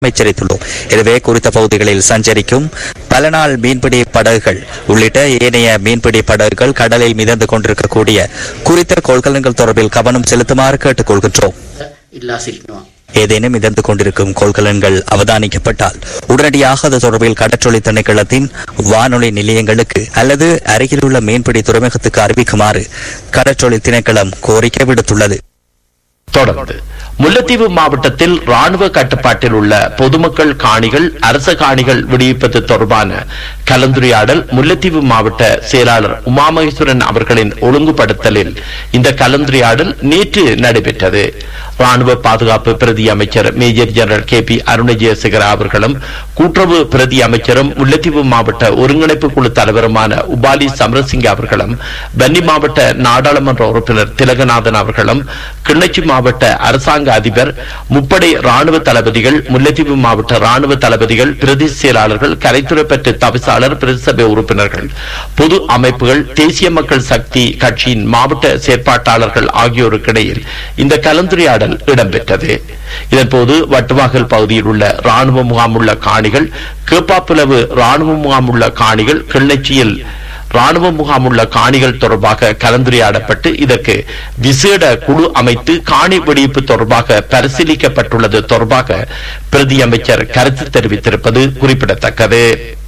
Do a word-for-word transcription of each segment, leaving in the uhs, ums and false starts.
எச்சரித்துள்ளோம். எனவே குறித்த பகுதிகளில் சஞ்சரிக்கும் பல நாள் மீன்பிடி படகுகள் உள்ளிட்ட ஏனைய மீன்பிடி படகுகள் கடலில் மிதந்து கொண்டிருக்கக்கூடிய குறித்த கொள்கலன்கள் தொடர்பில் கவனம் செலுத்துமாறு கேட்டுக் கொள்கின்றோம். ஏதேனும் மிதந்து கொண்டிருக்கும் கொள்கலன்கள் அவதானிக்கப்பட்டால் உடனடியாக அது தொடர்பில் கடற்றொழி திணைக்களத்தின் வானொலி நிலையங்களுக்கு அல்லது அருகிலுள்ள மீன்பிடி துறைமுகத்துக்கு அறிவிக்குமாறு கடற்றொழி திணைக்களம் கோரிக்கை விடுத்துள்ளது. தொடர்ந்து முல்லைத்தீவு மாவட்டத்தில் ராணுவ கட்டுப்பாட்டில் உள்ள பொதுமக்கள் காணிகள் அரச காணிகள் விடுவிப்பது தொடர்பான கலந்துரையாடல் முல்லைத்தீவு மாவட்ட செயலாளர் உமாமகேஸ்வரன் அவர்களின் ஒழுங்குபடுத்தலில் இந்த கலந்துரையாடல் நேற்று நடைபெற்றது. ராணுவ பாதுகாப்பு பிரதி அமைச்சர் மேஜர் ஜெனரல் கே பி அருணஜேசகர அவர்களும் கூட்டுறவு பிரதி அமைச்சரும் முல்லைத்தீவு மாவட்ட ஒருங்கிணைப்பு குழு தலைவருமான உபாலி சமரசிங்க அவர்களும் வன்னி மாவட்ட நாடாளுமன்ற உறுப்பினர் திலகநாதன் அவர்களும் கிள்ளச்சி மாவட்ட அரசாங்க அதிபர் முப்படை ராணுவ தளபதிகள் முல்லைத்தீவு மாவட்ட ராணுவ தளபதிகள் பிரதி செயலாளர்கள் கலைத்துறை பெற்ற தவிசாளர் பிரதிசபை உறுப்பினர்கள் பொது அமைப்புகள் தேசிய மக்கள் சக்தி கட்சியின் மாவட்ட செயற்பாட்டாளர்கள் ஆகியோருக்கிடையில் இந்த கலந்துரையாடல் இடம்பெற்றது. இதன்போது வட்டுவாகல் பகுதியில் உள்ள ராணுவ முகாம் உள்ள காணிகள், கேப்பாப்புலவு ராணுவ முகாம் உள்ள காணிகள், கிள்ளச்சியில் ராணுவ முகாம் உள்ள காணிகள் தொடர்பாக கலந்துரையாடப்பட்டு இதற்கு விசேட குழு அமைத்து காணி வெடிப்பு தொடர்பாக பரிசீலிக்கப்பட்டுள்ளது தொடர்பாக பிரதி அமைச்சர் கருத்து தெரிவித்திருப்பது குறிப்பிடத்தக்கது.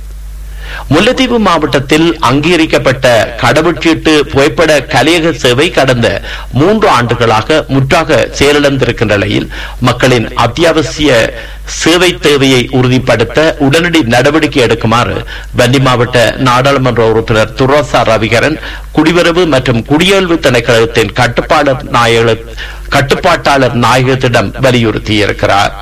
முல்லைத்தீவு மாவட்டத்தில் அங்கீகரிக்கப்பட்ட கடவுச்சீட்டு புகைப்பட கலையக சேவை கடந்த மூன்று ஆண்டுகளாக முற்றாக செயலிழந்திருக்கின்ற நிலையில் மக்களின் அத்தியாவசிய சேவை தேவையை உறுதிப்படுத்த உடனடி நடவடிக்கை எடுக்குமாறு வன்னி மாவட்ட நாடாளுமன்ற உறுப்பினர் துரோசா ரவிகரன் குடிவரவு மற்றும் குடியேழ்வு திணைக்களத்தின் கட்டுப்பாளர் நாயக கட்டுப்பாட்டாளர் நாயகத்திடம் வலியுறுத்தியிருக்கிறார்.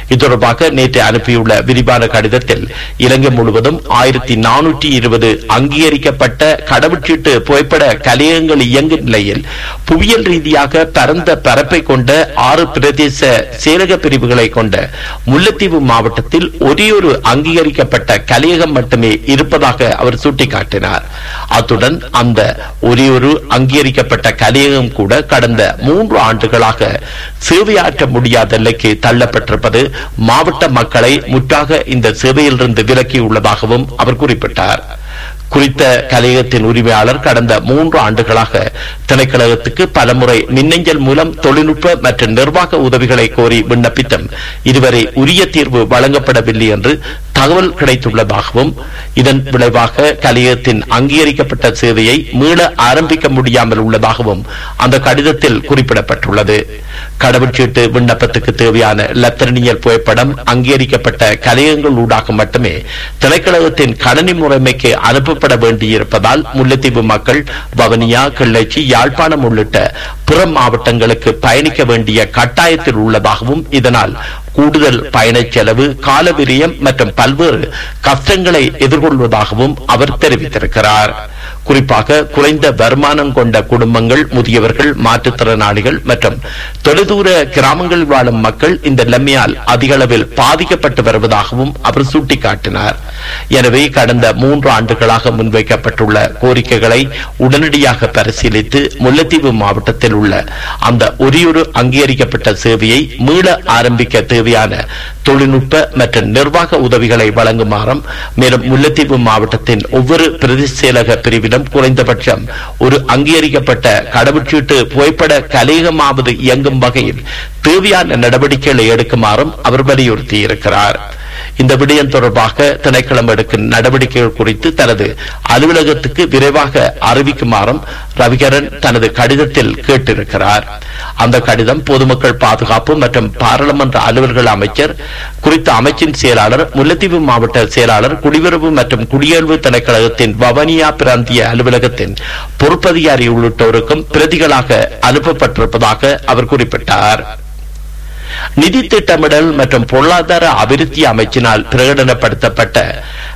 இது நேற்று அனுப்பியுள்ள விரிவான கடிதத்தில் இலங்கை முழுவதும் ஆயிரத்தி நானூற்றி இருபது அங்கீகரிக்கப்பட்ட கடவுச்சீட்டு புகைப்பட கலையகங்கள் இயங்கும் நிலையில் புவியியல் ரீதியாக பரந்த பரப்பை கொண்ட ஆறு பிரதேச செயலக பிரிவுகளை கொண்ட முல்லைத்தீவு மாவட்டத்தில் ஒரே ஒரு அங்கீகரிக்கப்பட்ட கலையகம் மட்டுமே இருப்பதாக அவர் சுட்டிக்காட்டினார். அத்துடன் அந்த ஒரே ஒரு அங்கீகரிக்கப்பட்ட கலையகம் கூட கடந்த மூன்று ஆண்டுகளாக சேவையாற்ற முடியாத நிலைக்கு தள்ளப்பட்டிருப்பது மாவட்ட மக்களை முற்றாக இந்த சேவையிலிருந்து விலக்கியுள்ளதாகவும் அவர் குறிப்பிட்டார். குறித்த கலையகத்தின் உரிமையாளர் கடந்த மூன்று ஆண்டுகளாக திணைக்களத்துக்கு பலமுறை மின்னஞ்சல் மூலம் தொழில்நுட்ப மற்றும் நிர்வாக உதவிகளை கோரி விண்ணப்பித்தும் இதுவரை உரிய தீர்வு வழங்கப்படவில்லை என்று தகவல் கிடைத்துள்ளதாகவும் இதன் விளைவாக கலையகத்தின் அங்கீகரிக்கப்பட்ட சேவையை மீள ஆரம்பிக்க முடியாமல் உள்ளதாகவும் அந்த கடிதத்தில் குறிப்பிடப்பட்டுள்ளது. கடவுச்சீட்டு விண்ணப்பத்துக்கு தேவையான இலத்திரனியல் புகைப்படம் அங்கீகரிக்கப்பட்ட கலையகங்கள் ஊடாக மட்டுமே திணைக்களத்தின் கணனி முறைமைக்கு அனுப்பப்பட வேண்டியிருப்பதால் முல்லைத்தீவு மக்கள் வவுனியா, கிள்ளச்சி, யாழ்ப்பாணம் உள்ளிட்ட பிற மாவட்டங்களுக்கு பயணிக்க வேண்டிய கட்டாயத்தில் உள்ளதாகவும் இதனால் கூடுதல் பயண செலவு, கால விரயம் மற்றும் பல்வேறு கஷ்டங்களை எதிர்கொள்வதாகவும் அவர் தெரிவித்திருக்கிறார். குறிப்பாக குறைந்த வருமானம் கொண்ட குடும்பங்கள், முதியவர்கள், மாற்றுத்திறனாளிகள் மற்றும் தொலைதூர கிராமங்களில் வாழும் மக்கள் இந்த நிலைமையால் அதிக அளவில் பாதிக்கப்பட்டு வருவதாகவும் அவர் சுட்டிக்காட்டினார். எனவே கடந்த மூன்று ஆண்டுகளாக முன்வைக்கப்பட்டுள்ள கோரிக்கைகளை உடனடியாக பரிசீலித்து முல்லைத்தீவு மாவட்டத்தில் உள்ள அந்த ஒரேயொரு அங்கீகரிக்கப்பட்ட சேவையை மீள ஆரம்பிக்க தேவையான தொழில்நுட்ப மற்றும் நிர்வாக உதவிகளை வழங்குமாறும், மேலும் முல்லைத்தீவு மாவட்டத்தின் ஒவ்வொரு பிரதி செயலக பிரிவிலும் குறைந்தபட்சம் ஒரு அங்கீகரிக்கப்பட்ட கடவுச்சீட்டு புகைப்பட கலையகமாவது இயங்கும் வகையில் தேவையான நடவடிக்கைகளை எடுக்குமாறும் அவர் வலியுறுத்தியிருக்கிறார். இந்த விடயம் தொடர்பாக திணைக்களம் எடுக்கும் நடவடிக்கைகள் குறித்து தனது அலுவலகத்துக்கு விரைவாக அறிவிக்குமாறும் ரவிகரன் தனது கடிதத்தில் கேட்டிருக்கிறார். அந்த கடிதம் பொதுமக்கள் பாதுகாப்பு மற்றும் பாராளுமன்ற அலுவல்கள் அமைச்சர், குறித்த அமைச்சின் செயலாளர், முல்லைத்தீவு மாவட்ட செயலாளர், குடிவரவு மற்றும் குடியேழ்வு திணைக்களத்தின் வவுனியா பிராந்திய அலுவலகத்தின் பொறுப்பதிகாரி உள்ளிட்டோருக்கும் பிரதிகளாக அனுப்பப்பட்டிருப்பதாக அவர் குறிப்பிட்டார். நிதி திட்டமிடல் மற்றும் பொருளாதார அபிவிருத்தி அமைச்சினால் பிரகடனப்படுத்தப்பட்ட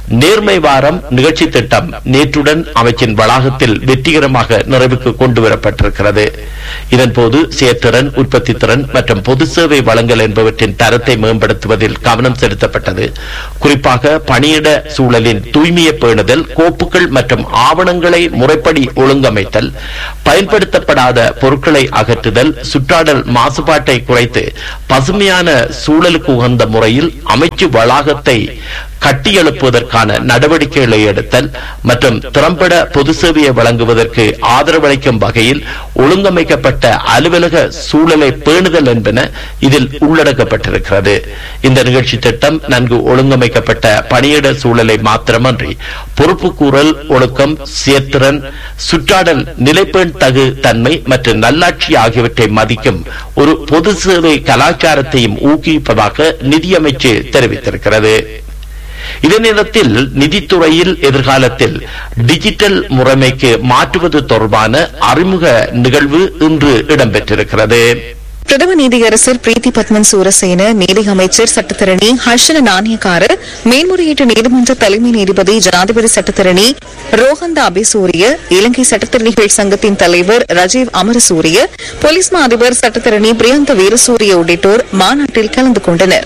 நேர்மை வாரம் நிகழ்ச்சி திட்டம் நேற்றுடன் அமைச்சின் வளாகத்தில் வெற்றிகரமாக நிறைவுக்கு கொண்டுவரப்பட்டிருக்கிறது. இதன்போது செயற்திறன், உற்பத்தி திறன் மற்றும் பொது சேவை வழங்கல் என்பவற்றின் தரத்தை மேம்படுத்துவதில் கவனம் செலுத்தப்பட்டது. குறிப்பாக பணியிட சூழலின் தூய்மையை பேணுதல், கோப்புகள் மற்றும் ஆவணங்களை முறைப்படி ஒழுங்கமைத்தல், பயன்படுத்தப்படாத பொருட்களை அகற்றுதல், சுற்றாடல் மாசுபாட்டை குறைத்து பசுமையான சூழலுக்கு உகந்த முறையில் அமைச்சு வளாகத்தை கட்டியெழுப்புவதற்கான நடவடிக்கைகளை எடுத்தல் மற்றும் திறம்பட பொது சேவையை வழங்குவதற்கு ஆதரவளிக்கும் வகையில் ஒழுங்கமைக்கப்பட்ட அலுவலக சூழலை பேணுதல் என்பன இதில் உள்ளடக்கப்பட்டிருக்கிறது. இந்த நிகழ்ச்சி திட்டம் நன்கு ஒழுங்கமைக்கப்பட்ட பணியிட சூழலை மாத்திரமன்றி பொறுப்புக்கூறல், ஒழுக்கம், செயற்திறன், சுற்றாடல், நிலைப்பேண் தகு தன்மை மற்றும் நல்லாட்சி ஆகியவற்றை மதிக்கும் ஒரு பொது சேவை கலாச்சாரத்தையும் ஊக்குவிப்பதாக நிதியமைச்சு தெரிவித்திருக்கிறது. இதே நேரத்தில் நிதித்துறையில் எதிர்காலத்தில் டிஜிட்டல் முறைமைக்கு மாற்றுவது தொடர்பான அறிமுக நிகழ்வு இன்று இடம்பெற்றிருக்கிறது. பிரதம நீதியரசர் பிரீத்தி பத்மன் சூரசேன, நீதி அமைச்சர் சட்டத்தரணி ஹர்ஷன நாணயக்கார, மேல்முறையீட்டு நீதிமன்ற தலைமை நீதிபதி ஜனாதிபதி சட்டத்தரணி ரோஹந்த அபிசூரிய, இலங்கை சட்டத்தரணிகள் சங்கத்தின் தலைவர் ரஜீவ் அமரசூரிய, போலீஸ் மா அதிபர் சட்டத்தரணி பிரியந்த வீரசூரிய உள்ளிட்டோர் மாநாட்டில் கலந்து கொண்டனர்.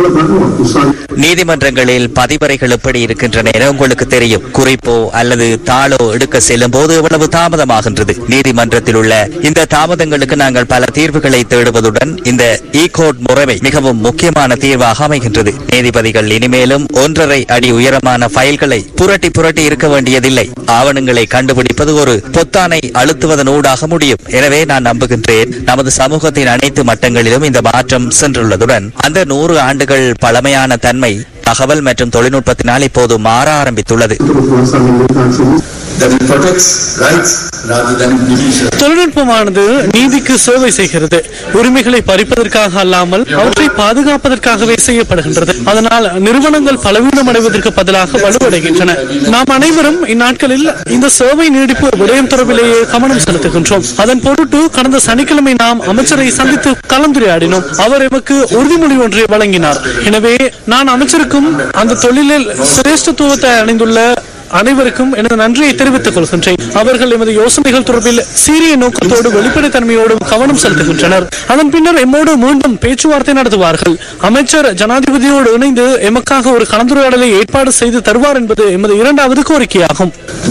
நீதிமன்றங்களில் பதிவறைகள் எப்படி இருக்கின்றன என உங்களுக்கு தெரியும். குறிப்போ அல்லது தாளோ எடுக்க செல்லும் போது எவ்வளவு தாமதமாகின்றது. நீதிமன்றத்தில் உள்ள இந்த தாமதங்களுக்கு நாங்கள் பல தீர்வுகளை தேடுவதுடன் இந்த இ கோட் முறைமை மிகவும் முக்கியமான தீர்வாக அமைகின்றது. நீதிபதிகள் இனிமேலும் ஒன்றரை அடி உயரமான ஃபைல்களை புரட்டி புரட்டி இருக்க வேண்டியதில்லை. ஆவணங்களை கண்டுபிடிப்பது ஒரு பொத்தானை அழுத்துவதன் ஊடாக முடியும். எனவே நான் நம்புகின்றேன் நமது சமூகத்தின் அனைத்து மட்டங்களிலும் இந்த மாற்றம் சென்றுள்ளதுடன் அந்த நூறு ஆண்டுகள் பழமையான தன்மை தகவல் மற்றும் தொழில்நுட்பத்தினால் இப்போது மாற ஆரம்பித்துள்ளது. தொழில்நுட்பமானது நீதிக்கு சேவை செய்கிறது. உரிமைகளை பறிப்பதற்காக அல்லாமல் அவற்றை பாதுகாப்பதற்காகவே செய்யப்படுகின்றது. அதனால் நிறுவனங்கள் பலவீனமடைவதற்கு பதிலாக வலுவடைகின்றன. நாம் அனைவரும் இந்நாட்களில் இந்த சேவை நீடிப்பு விடயம் தொடர்பிலேயே கவனம் செலுத்துகின்றோம். அதன் பொருட்டு கடந்த சனிக்கிழமை நாம் அமைச்சரை சந்தித்து கலந்துரையாடினோம். அவர் எமக்கு உறுதிமொழி ஒன்றை வழங்கினார். எனவே நான் அமைச்சருக்கும் அந்த தொழிலில் சிரேஷ்டத்துவத்தை அணிந்துள்ள அனைவருக்கும் எனது நன்றியை தெரிவித்துக் கொள்கின்றேன். அவர்கள் எமது யோசனைகள் தொடர்பில் சீரிய நோக்கத்தோடு வெளிப்படைத்தன்மையோடும் கவனம் செலுத்துகின்றனர். அதன் பின்னர் எம்மோடு மீண்டும் பேச்சுவார்த்தை நடத்துவார்கள். அமைச்சர் ஜனாதிபதியோடு இணைந்து எமக்காக ஒரு கலந்துரையாடலை ஏற்பாடு செய்து தருவார் என்பது எமது இரண்டாவது கோரிக்கையாகும்.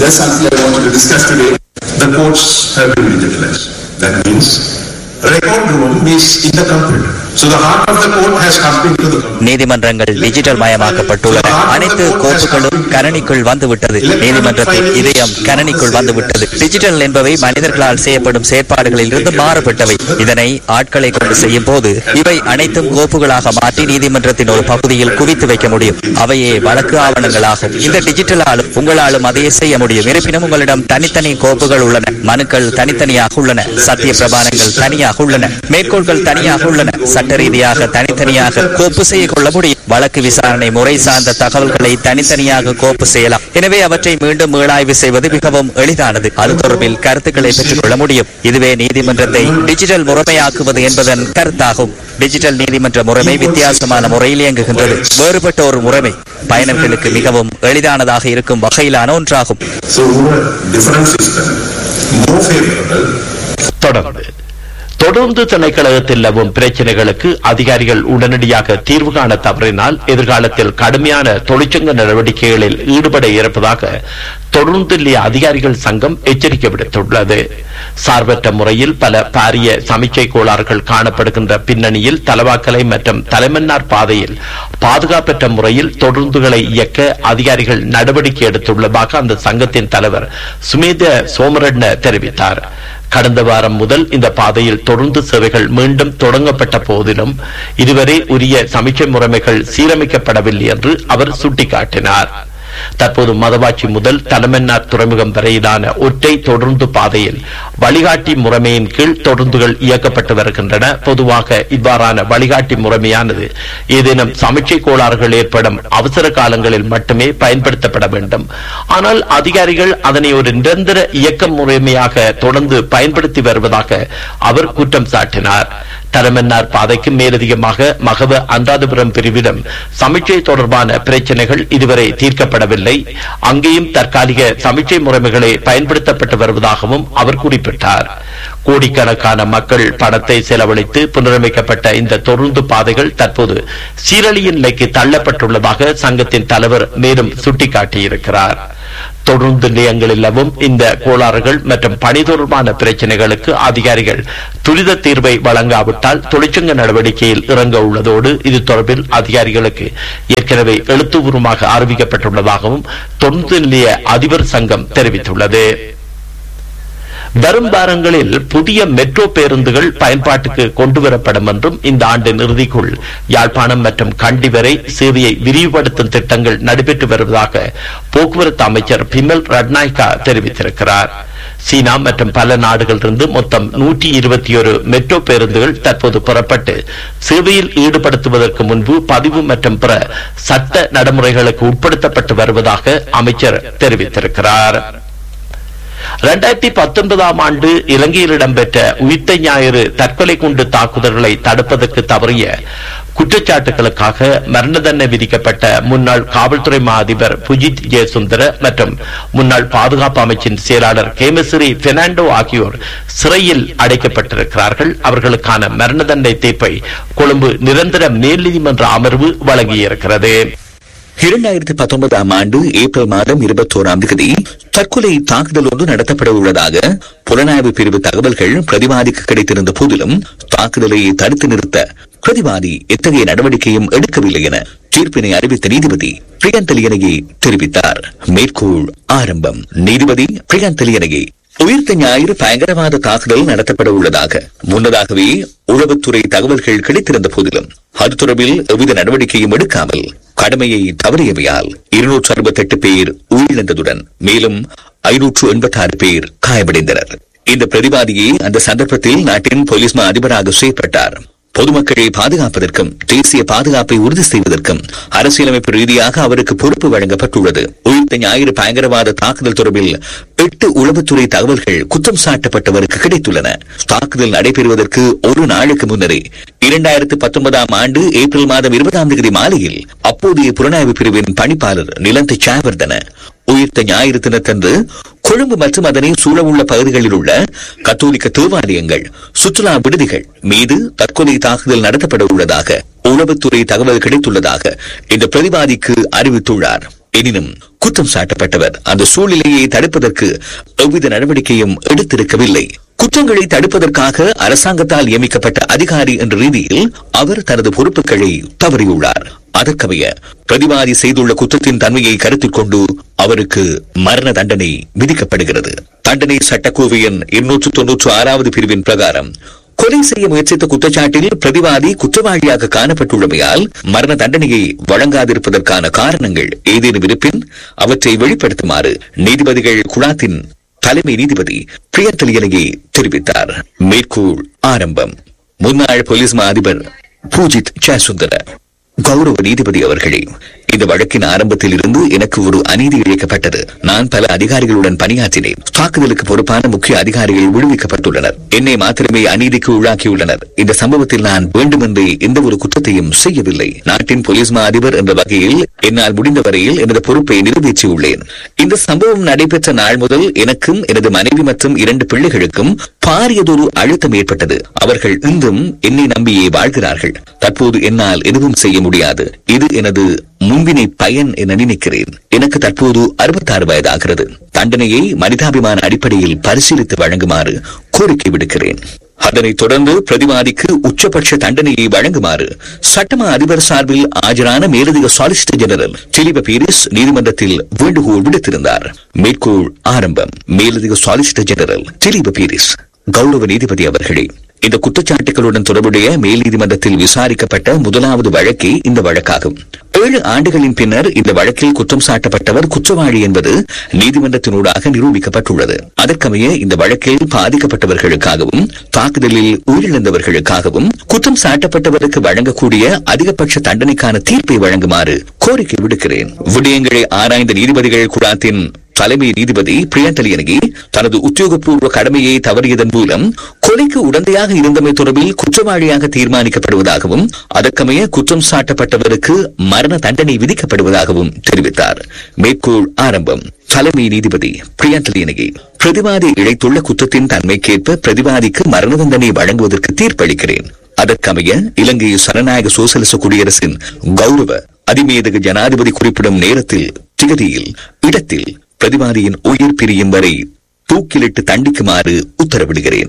நீதிமன்றங்கள் டிஜிட்டல் மயமாக்கப்பட்டுள்ளன. அனைத்து கோப்புகளும் கணனிக்குள் வந்துவிட்டது. நீதிமன்றத்தின் இதயம் கணனிக்குள் வந்துவிட்டது. டிஜிட்டல் என்பவை மனிதர்களால் செய்யப்படும் செயற்பாடுகளில் இருந்து மாறுபட்டவை. இதனை ஆட்களை கொண்டு செய்யும் போது இவை அனைத்தும் கோப்புகளாக மாற்றி நீதிமன்றத்தின் ஒரு பகுதியில் குவித்து வைக்க முடியும். அவையே வழக்கு ஆவணங்களாகும். இந்த டிஜிட்டலாலும் உங்களாலும் அதையே செய்ய முடியும். இருப்பினும் உங்களிடம் தனித்தனி கோப்புகள் உள்ளன. மனுக்கள் தனித்தனியாக உள்ளன. சத்திய பிரமாணங்கள் தனியாக உள்ளன. மேற்கோள்கள் தனியாக உள்ளன. சட்ட ரீதியாக தனித்தனியாக கோப்பு செய்ய கொள்ள முடியும். வழக்கு விசாரணை முறை சார்ந்த தகவல்களை தனித்தனியாக கோப்பு செய்யலாம். எனவே அவற்றை மீண்டும் மீளாய்வு செய்வது மிகவும் எளிதானது. அது தொடர்பில் கருத்துக்களை பெற்றுக் கொள்ள முடியும். இதுவே நீதிமன்றத்தை டிஜிட்டல் முறைமையாக்குவது என்பதன் கருத்தாகும். டிஜிட்டல் நீதிமன்ற முறைமை வித்தியாசமான முறையில் இயங்குகின்றது. வேறுபட்ட ஒரு முறைமை பயனர்களுக்கு மிகவும் எளிதானதாக இருக்கும் வகையிலான ஒன்றாகும். தொடர்ந்து தொடர்ந்து திணைக்களத்தில் நிலவும் பிரச்சனைகளுக்கு அதிகாரிகள் உடனடியாக தீர்வு காண தவறினால் எதிர்காலத்தில் கடுமையான தொழிற்சங்க நடவடிக்கைகளில் ஈடுபட இருப்பதாக தொடர்ந்து அதிகாரிகள் சங்கம் எச்சரிக்கை விடுத்துள்ளது. சார்பற்ற முறையில் பல பாரிய சமிக்கை கோளாறுகள் காணப்படுகின்ற பின்னணியில் தலவாக்கலை மற்றும் தலைமன்னார் பாதையில் பாதுகாப்பற்ற முறையில் தொடர்ந்துகளை இயக்க அதிகாரிகள் நடவடிக்கை எடுத்துள்ளதாக அந்த சங்கத்தின் தலைவர் சுமேத சோமரட்ன தெரிவித்தார். கடந்த வாரம் முதல் இந்த பாதையில் தொடர்ந்து சேவைகள் மீண்டும் தொடங்கப்பட்ட போதிலும் இதுவரை உரிய சமிக்கை முறைமைகள் சீரமைக்கப்படவில்லை என்று அவர் சுட்டிக்காட்டினார். தற்போது மதவாச்சி முதல் தலைமன்னார் துறைமுகம் வரையிலான ஒற்றை தொடர்ந்து பாதையில் வழிகாட்டி முறைமையின் கீழ் தொடர்ந்துகள் இயக்கப்பட்டு வருகின்றன. பொதுவாக இவ்வாறான வழிகாட்டி முறைமையானது ஏதேனும் சமிச்சை கோளாறுகள் ஏற்படும் அவசர காலங்களில் மட்டுமே பயன்படுத்தப்பட வேண்டும். ஆனால் அதிகாரிகள் அதனை ஒரு நிரந்தர இயக்க முறைமையாக தொடர்ந்து பயன்படுத்தி வருவதாக அவர் குற்றம் சாட்டினார். தரமன்னார் பாதைக்கு மேலதிகமாக மகவ அந்தாதிபுரம் பிரிவிலும் சமிச்சை தொடர்பான பிரச்சனைகள் இதுவரை தீர்க்கப்படவில்லை. அங்கேயும் தற்காலிக சமிச்சை முறைமைகளை பயன்படுத்தப்பட்டு வருவதாகவும் அவர் குறிப்பிட்டார். கோடிக்கணக்கான மக்கள் பணத்தை செலவழித்து புனரமைக்கப்பட்ட இந்த தொடர்ந்து பாதைகள் தற்போது சீரழியின் நிலைக்கு தள்ளப்பட்டுள்ளதாக சங்கத்தின் தலைவர் மேலும் சுட்டிக்காட்டியிருக்கிறார். தொடர்ந்து நிலையங்களிலும் இந்த கோளாறுகள் மற்றும் பணி தொடர்பான பிரச்சனைகளுக்கு அதிகாரிகள் துரித தீர்வை வழங்காவிட்டால் தொழிற்சங்க நடவடிக்கையில் இறங்க உள்ளதோடு இது தொடர்பில் அதிகாரிகளுக்கு ஏற்கனவே எழுத்துப்பூர்வமாக அறிவிக்கப்பட்டுள்ளதாகவும் தொடர்ந்து நிலைய அதிபர் சங்கம் தெரிவித்துள்ளது. வரும் வாரங்களில் புதிய மெட்ரோ பேருந்துகள் பயன்பாட்டுக்கு கொண்டுவரப்படும் என்றும் இந்த ஆண்டின் இறுதிக்குள் யாழ்ப்பாணம் மற்றும் கண்டி வரை சேவையை விரிவுபடுத்தும் திட்டங்கள் நடைபெற்று வருவதாக போக்குவரத்து அமைச்சர் பிமல் ரட்நாயக்கா தெரிவித்திருக்கிறார். சீனா மற்றும் பல நாடுகளிலிருந்து மொத்தம் நூற்றி இருபத்தி ஒரு மெட்ரோ பேருந்துகள் தற்போது புறப்பட்டு சேவையில் ஈடுபடுத்துவதற்கு முன்பு பதிவு மற்றும் பிற சட்ட நடைமுறைகளுக்கு உட்படுத்தப்பட்டு வருவதாக அமைச்சர் தெரிவித்திருக்கிறார். இரண்டாயிரத்தி பத்தொன்பதாம் ஆண்டு இலங்கையில் இடம்பெற்ற உயிர்த்த ஞாயிறு தற்கொலை குண்டு தாக்குதல்களை தடுப்பதற்கு தவறிய குற்றச்சாட்டுகளுக்காக மரண தண்டனை விதிக்கப்பட்ட முன்னாள் காவல்துறை மா அதிபர் புஜித் ஜெயசுந்தர மற்றும் முன்னாள் பாதுகாப்பு அமைச்சின் செயலாளர் கேமஸ்ரீ பெர்னாண்டோ ஆகியோர் சிறையில் அடைக்கப்பட்டிருக்கிறார்கள். அவர்களுக்கான மரண தண்டனை தீர்ப்பை கொழும்பு நிரந்தர மேல் நீதிமன்ற அமர்வு வழங்கியிருக்கிறது. இரண்டாயிரத்தி பத்தொன்பதாம் ஆண்டு ஏப்ரல் மாதம் இருபத்தோராம் தேதி தற்கொலை தாக்குதல் ஒன்று நடத்தப்பட உள்ளதாக புலனாய்வு பிரிவு தகவல்கள் பிரதிவாதிக்கு கிடைத்திருந்த போதிலும் தாக்குதலை தடுத்து நிறுத்த பிரதிவாதி எத்தகைய நடவடிக்கையும் எடுக்கவில்லை என தீர்ப்பினை அறிவித்த நீதிபதி பிரியந்தலியனகி தெரிவித்தார். மேற்கோள் ஆரம்பம். நீதிபதி பிரியந்தலியனகி உயிர்த்த ஞாயிறு பயங்கரவாத தாக்குதல் நடத்தப்பட உள்ளதாக முன்னதாகவே உளவுத்துறை தகவல்கள் கிடைத்திருந்த போதிலும் அது தொடர்பில் எவ்வித நடவடிக்கையும் எடுக்காமல் கடமையை தவறியவையால் இருநூற்று அறுபத்தி எட்டு பேர் உயிரிழந்ததுடன் மேலும் ஐநூற்று எண்பத்தி ஆறு பேர் காயமடைந்தனர். இந்த பிரதிவாதியை அந்த சந்தர்ப்பத்தில் நாட்டின் போலீஸ் மா அதிபராக செயற்பட்டார். பொதுமக்களை பாதுகாப்பதற்கும் தேசிய பாதுகாப்பை உறுதி செய்வதற்கும் அரசியலமைப்பு ரீதியாக அவருக்கு பொறுப்பு வழங்கப்பட்டுள்ளது. உயிர்த்த ஞாயிறு பயங்கரவாத தாக்குதல் தொடர்பில் எட்டு உளவுத்துறை தகவல்கள் குற்றம் சாட்டப்பட்டவருக்கு கிடைத்துள்ளன. தாக்குதல் நடைபெறுவதற்கு ஒரு நாளுக்கு முன்னரே இரண்டாயிரத்தி பத்தொன்பதாம் ஆண்டு ஏப்ரல் மாதம் இருபதாம் தேதி மாலையில் அப்போதைய புலனாய்வு பிரிவின் பணிப்பாளர் நிலந்த சாவர்தன உயிர்த்த ஞாயிறு தினத்தன்று கொழும்பு மற்றும் அதனை சூழவுள்ள பகுதிகளில் உள்ள கத்தோலிக்க தேவாலயங்கள் சுற்றுலா விடுதிகள் மீது தற்கொலை தாக்குதல் நடத்தப்பட உள்ளதாக உளவுத்துறை தகவல் கிடைத்துள்ளதாக இந்த பிரதிவாதிக்கு அறிவித்துள்ளார். எனினும் குற்றம் சாட்டப்பட்டவர் அந்த சூழ்நிலையை தடுப்பதற்கு எவ்வித நடவடிக்கையும் எடுத்திருக்கவில்லை. குற்றங்களை தடுப்பதற்காக அரசாங்கத்தால் நியமிக்கப்பட்ட அதிகாரி என்ற ரீதியில் அவர் தனது பொறுப்புகளை தவறியுள்ளார். அதற்கமைய பிரதிவாதி செய்துள்ள குற்றத்தின் தன்மையை கருத்தில் கொண்டு அவருக்கு மரண தண்டனை விதிக்கப்படுகிறது. தண்டனை சட்டக்கோவையின் இருநூற்று தொன்னூற்று ஆறாவது பிரிவின் பிரகாரம் கொலை செய்ய முயற்சித்த குற்றச்சாட்டில் பிரதிவாதி குற்றவாளியாக காணப்பட்டுள்ளமையால் மரண தண்டனையை வழங்காதிருப்பதற்கான காரணங்கள் ஏதேனும் இருப்பின் அவற்றை வெளிப்படுத்துமாறு நீதிபதிகள் குழாத்தின் தலைமை நீதிபதி பிரியந்தலியனகி தெரிவித்தார். மேற்கோள் ஆரம்பம். முன்னாள் போலீஸ் மா அதிபர் பூஜித் ஜெயசுந்தர. கௌரவ நீதிபதி அவர்களே, இந்த வழக்கின் ஆரம்பத்தில் இருந்து எனக்கு ஒரு அநீதி இழைக்கப்பட்டது. நான் பல அதிகாரிகளுடன் பணியாற்றினேன். தாக்குதலுக்கு பொறுப்பான முக்கிய அதிகாரிகள் விடுவிக்கப்பட்டுள்ளனர். என்னை மாத்திரமே அநீதிக்கு உள்ளாக்கியுள்ளனர். இந்த சம்பவத்தில் நான் வேண்டுமென்றே எந்த ஒரு குற்றத்தையும் செய்யவில்லை. நாட்டின் போலீஸ் மா அதிபர் என்ற வகையில் என்னால் முடிந்த வரையில் எனது பொறுப்பை நிறைவேற்றியுள்ளேன். இந்த சம்பவம் நடைபெற்ற நாள் முதல் எனக்கும் எனது மனைவி மற்றும் இரண்டு பிள்ளைகளுக்கும் பாரியதொரு அழுத்தம் ஏற்பட்டது. அவர்கள் இன்றும் என்னை நம்பியே வாழ்கிறார்கள். தற்போது என்னால் எதுவும் செய்ய முடியாது. இது எனது முன்வினை பயன் என நினைக்கிறேன். எனக்கு தற்போது அறுபத்தி ஆறு வயதாகிறது. தண்டனையை மனிதாபிமான அடிப்படையில் பரிசீலித்து வழங்குமாறு கோரிக்கை விடுக்கிறேன். அதனைத் தொடர்ந்து பிரதிவாதிக்கு உச்சபட்ச தண்டனையை வழங்குமாறு சட்டமா அதிபர் சார்பில் ஆஜரான மேலதிக சாலிசிட்டர் ஜெனரல் திலீப பீரிஸ் நீதிமன்றத்தில் வேண்டுகோள் விடுத்திருந்தார். மேற்கோள் ஆரம்பம். மேலதிக சாலிசிட்டர் ஜெனரல் திலீப பீரிஸ். கௌரவ நீதிபதி அவர்களே, இந்த குற்றச்சாட்டுகளுடன் தொடர்புடைய மேல் நீதிமன்றத்தில் விசாரிக்கப்பட்ட முதலாவது வழக்கே இந்த வழக்காகும். ஏழு ஆண்டுகளின் பின்னர் இந்த வழக்கில் குற்றம் சாட்டப்பட்டவர் குற்றவாளி என்பது நீதிமன்றத்தினூடாக நிரூபிக்கப்பட்டுள்ளது. அதற்கமைய இந்த வழக்கில் பாதிக்கப்பட்டவர்களுக்காகவும் தாக்குதலில் உயிரிழந்தவர்களுக்காகவும் குற்றம் சாட்டப்பட்டவருக்கு வழங்கக்கூடிய அதிகபட்ச தண்டனைக்கான தீர்ப்பை வழங்குமாறு கோரிக்கை விடுக்கிறேன். விடயங்களை ஆராய்ந்த நீதிபதிகள் குழாத்தின் தலைமை நீதிபதி பிரியந்தலியனகி தனது உத்தியோகபூர்வ கடமையை தவறியதன் மூலம் கொலைக்கு உடந்தையாக இருந்தமை தொடர்பில் குற்றவாளியாக தீர்மானிக்கப்படுவதாகவும் அதற்கமைய குற்றம் சாட்டப்பட்டவருக்கு மரண தண்டனை விதிக்கப்படுவதாகவும் தெரிவித்தார். மேற்கோள் ஆரம்பம். தலைமை நீதிபதி பிரியந்தலியனகி பிரதிவாதி இழைத்துள்ள குற்றத்தின் தன்மைக்கேற்ப பிரதிவாதிக்கு மரண தண்டனை வழங்குவதற்கு தீர்ப்பளிக்கிறேன். அதற்கமைய இலங்கை சனநாயக சோசலிச குடியரசின் கௌரவ அதிமேதக ஜனாதிபதி குறிப்பிடும் நேரத்தில், திகதியில், இடத்தில் பிரதிவாதியின் உயிர் பிரியும் வரை தூக்கிலிட்டு தண்டிக்குமாறு உத்தரவிடுகிறேன்.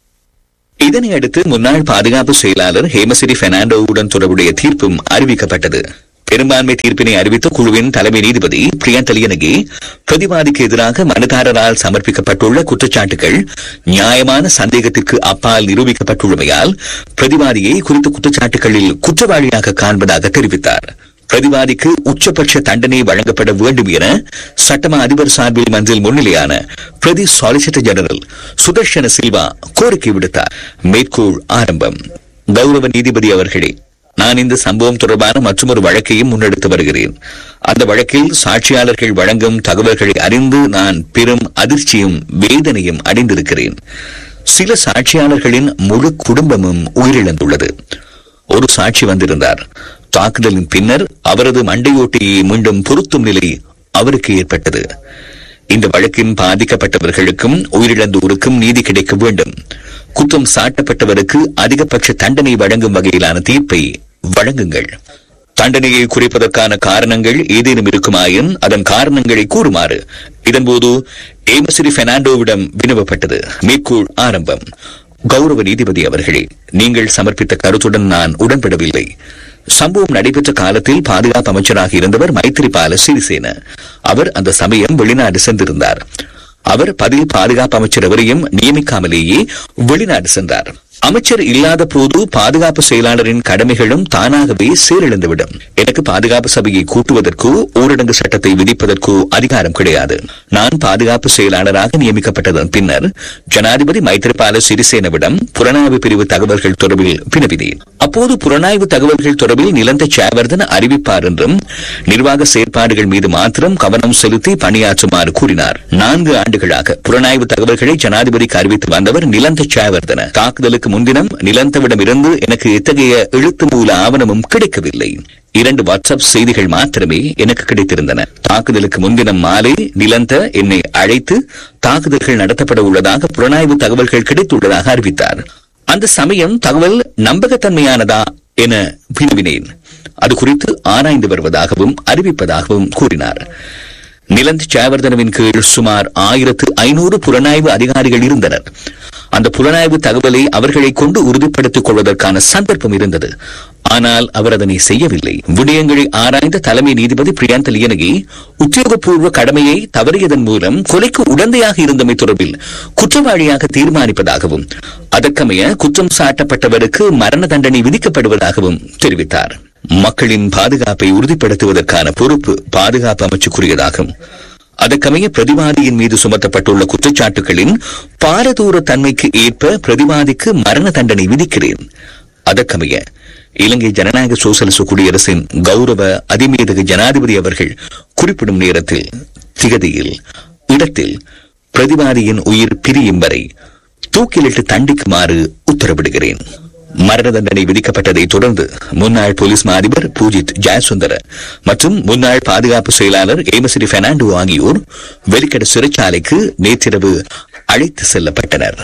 இதனை அடுத்து முன்னாள் பாதுகாப்பு செயலாளர் ஹேமசிறி பெர்னாண்டோவுடன் தொடர்புடைய தீர்ப்பும் அறிவிக்கப்பட்டது. பெரும்பான்மை தீர்ப்பினை அறிவித்த குழுவின் தலைமை நீதிபதி பிரியந்தலியனகி பிரதிவாதிக்கு எதிராக மனுதாரரால் சமர்ப்பிக்கப்பட்டுள்ள குற்றச்சாட்டுகள் நியாயமான சந்தேகத்திற்கு அப்பால் நிரூபிக்கப்பட்டுள்ளமையால் பிரதிவாதியை குறித்த குற்றச்சாட்டுகளில் குற்றவாளியாக காண்பதாக தெரிவித்தார். பிரதிவாதிக்கு உச்சபட்ச தண்டனை வழங்கப்பட வேண்டும் என சட்டமா அதிபர் சார்பில் மன்றில் முன்னிலையான பிரதி சாலிசிட்டர் ஜெனரல் சுதர்ஷன சில்வா கோரிக்கை விடுத்தார். மேற்கோள் ஆரம்பம். கௌரவ நீதிபதி அவர்களே, நான் இந்த சம்பவம் தொடர்பான மற்றொரு வழக்கையும் முன்னெடுத்து வருகிறேன். அந்த வழக்கில் சாட்சியாளர்கள் வழங்கும் தகவல்களை அறிந்து நான் பெரும் அதிர்ச்சியும் வேதனையும் அடைந்திருக்கிறேன். சில சாட்சியாளர்களின் முழு குடும்பமும் உயிரிழந்துள்ளது. ஒரு சாட்சி வந்திருந்தார். தாக்குதலின் பின்னர் அவரது மண்டையோட்டியை மீண்டும் பொருத்தும் நிலை அவருக்கு ஏற்பட்டது. இந்த வழக்கின் பாதிக்கப்பட்டவர்களுக்கும் உயிரிழந்தோருக்கும் நீதி கிடைக்க வேண்டும். குற்றம் சாட்டப்பட்டவருக்கு அதிகபட்ச தண்டனை வழங்கும் வகையிலான தீர்ப்பை வழங்குங்கள். தண்டனையை குறைப்பதற்கான காரணங்கள் ஏதேனும் இருக்குமாயின் அதன் காரணங்களை கூறுமாறு இதன்போது ஹேமசிறி பெர்னாண்டோவிடம் வினவப்பட்டது. மேற்கோள் ஆரம்பம். கௌரவ நீதிபதி அவர்களே, நீங்கள் சமர்ப்பித்த கருத்துடன் நான் உடன்படவில்லை. சம்பவம் நடைபெற்ற காலத்தில் பாதுகாப்பு அமைச்சராக இருந்தவர் மைத்திரிபால சிறிசேன. அவர் அந்த சமயம் வெளிநாடு சென்றிருந்தார். அவர் பதில் பாதுகாப்பு அமைச்சர் எவரையும் நியமிக்காமலேயே வெளிநாடு சென்றார். அமைச்சர் இல்லாத போது பாதுகாப்பு செயலாளரின் கடமைகளும் தானாகவே செயலிழந்துவிடும். எனக்கு பாதுகாப்பு சபையை கூட்டுவதற்கோ ஊரடங்கு சட்டத்தை விதிப்பதற்கோ அதிகாரம் கிடையாது. நான் பாதுகாப்பு செயலாளராக நியமிக்கப்பட்டதன் பின்னர் ஜனாதிபதி மைத்திரிபால சிறிசேனவிடம் புலனாய்வு பிரிவு தகவல்கள் தொடர்பில் வினவினேன். அப்போது புலனாய்வு தகவல்கள் தொடர்பில் நிலந்த சேவர்தன அறிவிப்பார் என்றும் நிர்வாக செயற்பாடுகள் மீது மாத்திரம் கவனம் செலுத்தி பணியாற்றுமாறு கூறினார். நான்கு ஆண்டுகளாக புலனாய்வு தகவல்களை ஜனாதிபதிக்கு அறிவித்து வந்தவர் நிலந்த சேவர்தன. தாக்குதலுக்கு முன்தினம் நிலந்தவிடம் இருந்து எனக்கு எத்தகைய எழுத்து மூல ஆவணமும் கிடைக்கவில்லை. இரண்டு வாட்ஸ்அப் செய்திகள் மாத்திரமே எனக்கு கிடைத்திருந்தன. தாக்குதலுக்கு முன்தினம் மாலை நிலந்த என்னை அழைத்து தாக்குதல்கள் நடத்தப்பட உள்ளதாக புலனாய்வு தகவல்கள் கிடைத்துள்ளதாக அறிவித்தார். அந்த சமயம் தகவல் நம்பகத்தன்மையானதா என வினவினேன். அது குறித்து ஆராய்ந்து வருவதாகவும் அறிவிப்பதாகவும் கூறினார். நிலந்த் சேவர்தனவின் கீழ் சுமார் ஆயிரத்து ஐநூறு புலனாய்வு அதிகாரிகள் இருந்தனர். அந்த புலனாய்வு தகவலை அவர்களை கொண்டு உறுதிப்படுத்திக் கொள்வதற்கான சந்தர்ப்பம் இருந்தது. ஆனால் அவர் அதனை செய்யவில்லை. விடயங்களை ஆராய்ந்த தலைமை நீதிபதி பிரியந்தலியனகி உத்தியோகபூர்வ கடமையை தவறியதன் மூலம் கொலைக்கு உடந்தையாக இருந்தமை தொடர்பில் குற்றவாளியாக தீர்மானிப்பதாகவும் அதற்கமைய குற்றம் சாட்டப்பட்டவருக்கு மரண தண்டனை விதிக்கப்படுவதாகவும் தெரிவித்தார். மக்களின் பாதுகாப்பை உறுதிப்படுத்துவதற்கான பொறுப்பு பாதுகாப்பு அமைச்சுக்குரியதாகும். அதற்கமைய பிரதிவாதியின் மீது சுமத்தப்பட்டுள்ள குற்றச்சாட்டுகளின் பாரதூர தன்மைக்கு ஏற்ப பிரதிவாதிக்கு மரண தண்டனை விதிக்கிறேன். அதற்கமைய இலங்கை ஜனநாயக சோசலிச குடியரசின் கௌரவ அதிமேதக ஜனாதிபதி அவர்கள் குறிப்பிடும் நேரத்தில், திகதியில், இடத்தில் பிரதிவாதியின் உயிர் பிரியும் வரை தூக்கிலிட்டு தண்டிக்குமாறு உத்தரவிடுகிறேன். மரண தண்டனை விதிக்கப்பட்டதை தொடர்ந்து முன்னாள் போலீஸ் மா அதிபர் பூஜித் ஜெயசுந்தர மற்றும் முன்னாள் பாதுகாப்பு செயலாளர் ஹேமசிறி பெர்னாண்டோ ஆகியோர் வெலிக்கட சிறைச்சாலைக்கு நேற்றிரவு அழைத்து செல்லப்பட்டனர்.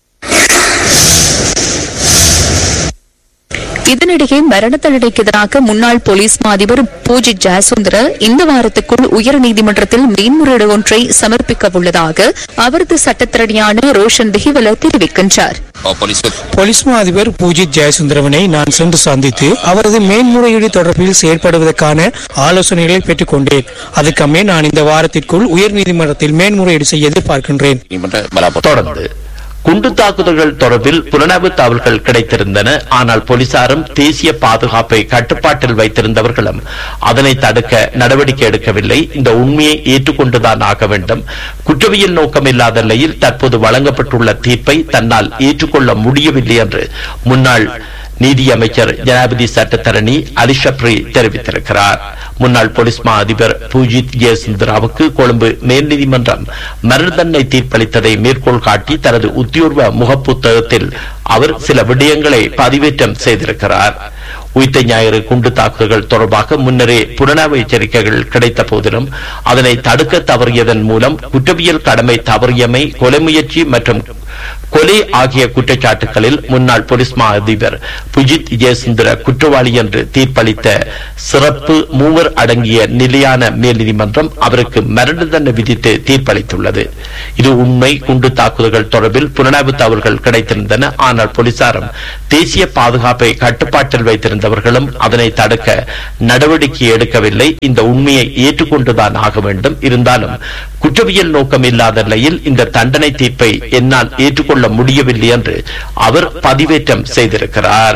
இதனிடையே மரண தண்டனைக்கு எதிராக முன்னாள் போலீஸ் மா அதிபர் பூஜித் ஜெயசுந்தர இந்த வாரத்துக்குள் உயர்நீதிமன்றத்தில் மேன்முறையீடு ஒன்றை சமர்ப்பிக்க உள்ளதாக அவரது சட்டத்திறனியான ரோஷன் திஹிவல தெரிவிக்கின்றார். போலீஸ் மா அதிபர் பூஜித் ஜெயசுந்தரவனை நான் சென்று சந்தித்து அவரது மேன்முறையீடு தொடர்பில் செயற்படுவதற்கான ஆலோசனைகளை பெற்றுக் கொண்டேன். அதுக்கமே நான் இந்த வாரத்திற்குள் உயர்நீதிமன்றத்தில் மேன்முறையீடு செய்ய எதிர்பார்க்கின்றேன். தொடர்ந்து குண்டு தாக்குதல்கள் தொடர்பில் புலனாய்வு தகவல்கள் கிடைத்திருந்தன. ஆனால் போலீசாரும் தேசிய பாதுகாப்பை கட்டுப்பாட்டில் வைத்திருந்தவர்களும் அதனை தடுக்க நடவடிக்கை எடுக்கவில்லை. இந்த உண்மையை ஏற்றுக்கொண்டுதான் ஆக வேண்டும். குற்றவியல் நோக்கம் இல்லாத நிலையில் தற்போது வழங்கப்பட்டுள்ள தீர்ப்பை தன்னால் ஏற்றுக்கொள்ள முடியவில்லை என்று முன்னாள் நீதி அமைச்சர் ஜனாதிபதி சட்டத்தரணி அலிஷப்ரி தெரிவித்திருக்கிறார். முன்னாள் போலீஸ் மா அதிபர் பூஜித் ஜெயசுந்தராவுக்கு கொழும்பு மேல் நீதிமன்றம் மரண தண்டனை தீர்ப்பளித்ததை மேற்கோள் காட்டி தனது உத்தியோர்வ முகப்புத்தகத்தில் அவர் சில விடயங்களை பதிவேற்றம் செய்திருக்கிறார். உயிர்த்த ஞாயிறு குண்டு தாக்குதல்கள் தொடர்பாக முன்னரே புலனாய்வு எச்சரிக்கைகள் கிடைத்த போதிலும் அதனை தடுக்க தவறியதன் மூலம் குற்றவியல் கடமை தவறியமை, கொலை முயற்சி மற்றும் கொலை ஆகிய குற்றச்சாட்டுகளில் முன்னாள் போலீஸ் மா அதிபர் புஜித் ஜெயசுந்தர குற்றவாளி என்று தீர்ப்பளித்த சிறப்பு மூவர் அடங்கிய நிலையான மேல் நீதிமன்றம் அவருக்கு மரண தண்டனை விதித்து தீர்ப்பளித்துள்ளது. இது உண்மை. குண்டு தாக்குதல்கள் தொடர்பில் புலனாய்வு தவறுகள் கிடைத்திருந்தன. ஆனால் போலீசாரும் தேசிய பாதுகாப்பை கட்டுப்பாட்டில் வைத்திருந்தவர்களும் அதனை தடுக்க நடவடிக்கை எடுக்கவில்லை. இந்த உண்மையை ஏற்றுக்கொண்டுதான் ஆக வேண்டும். இருந்தாலும் குற்றவியல் நோக்கம் இல்லாத நிலையில் இந்த தண்டனை தீர்ப்பை என்னால் ஏற்றுக்கொள்ள முடியவில்லை என்று அவர் பதிவேற்றம் செய்திருக்கிறார்.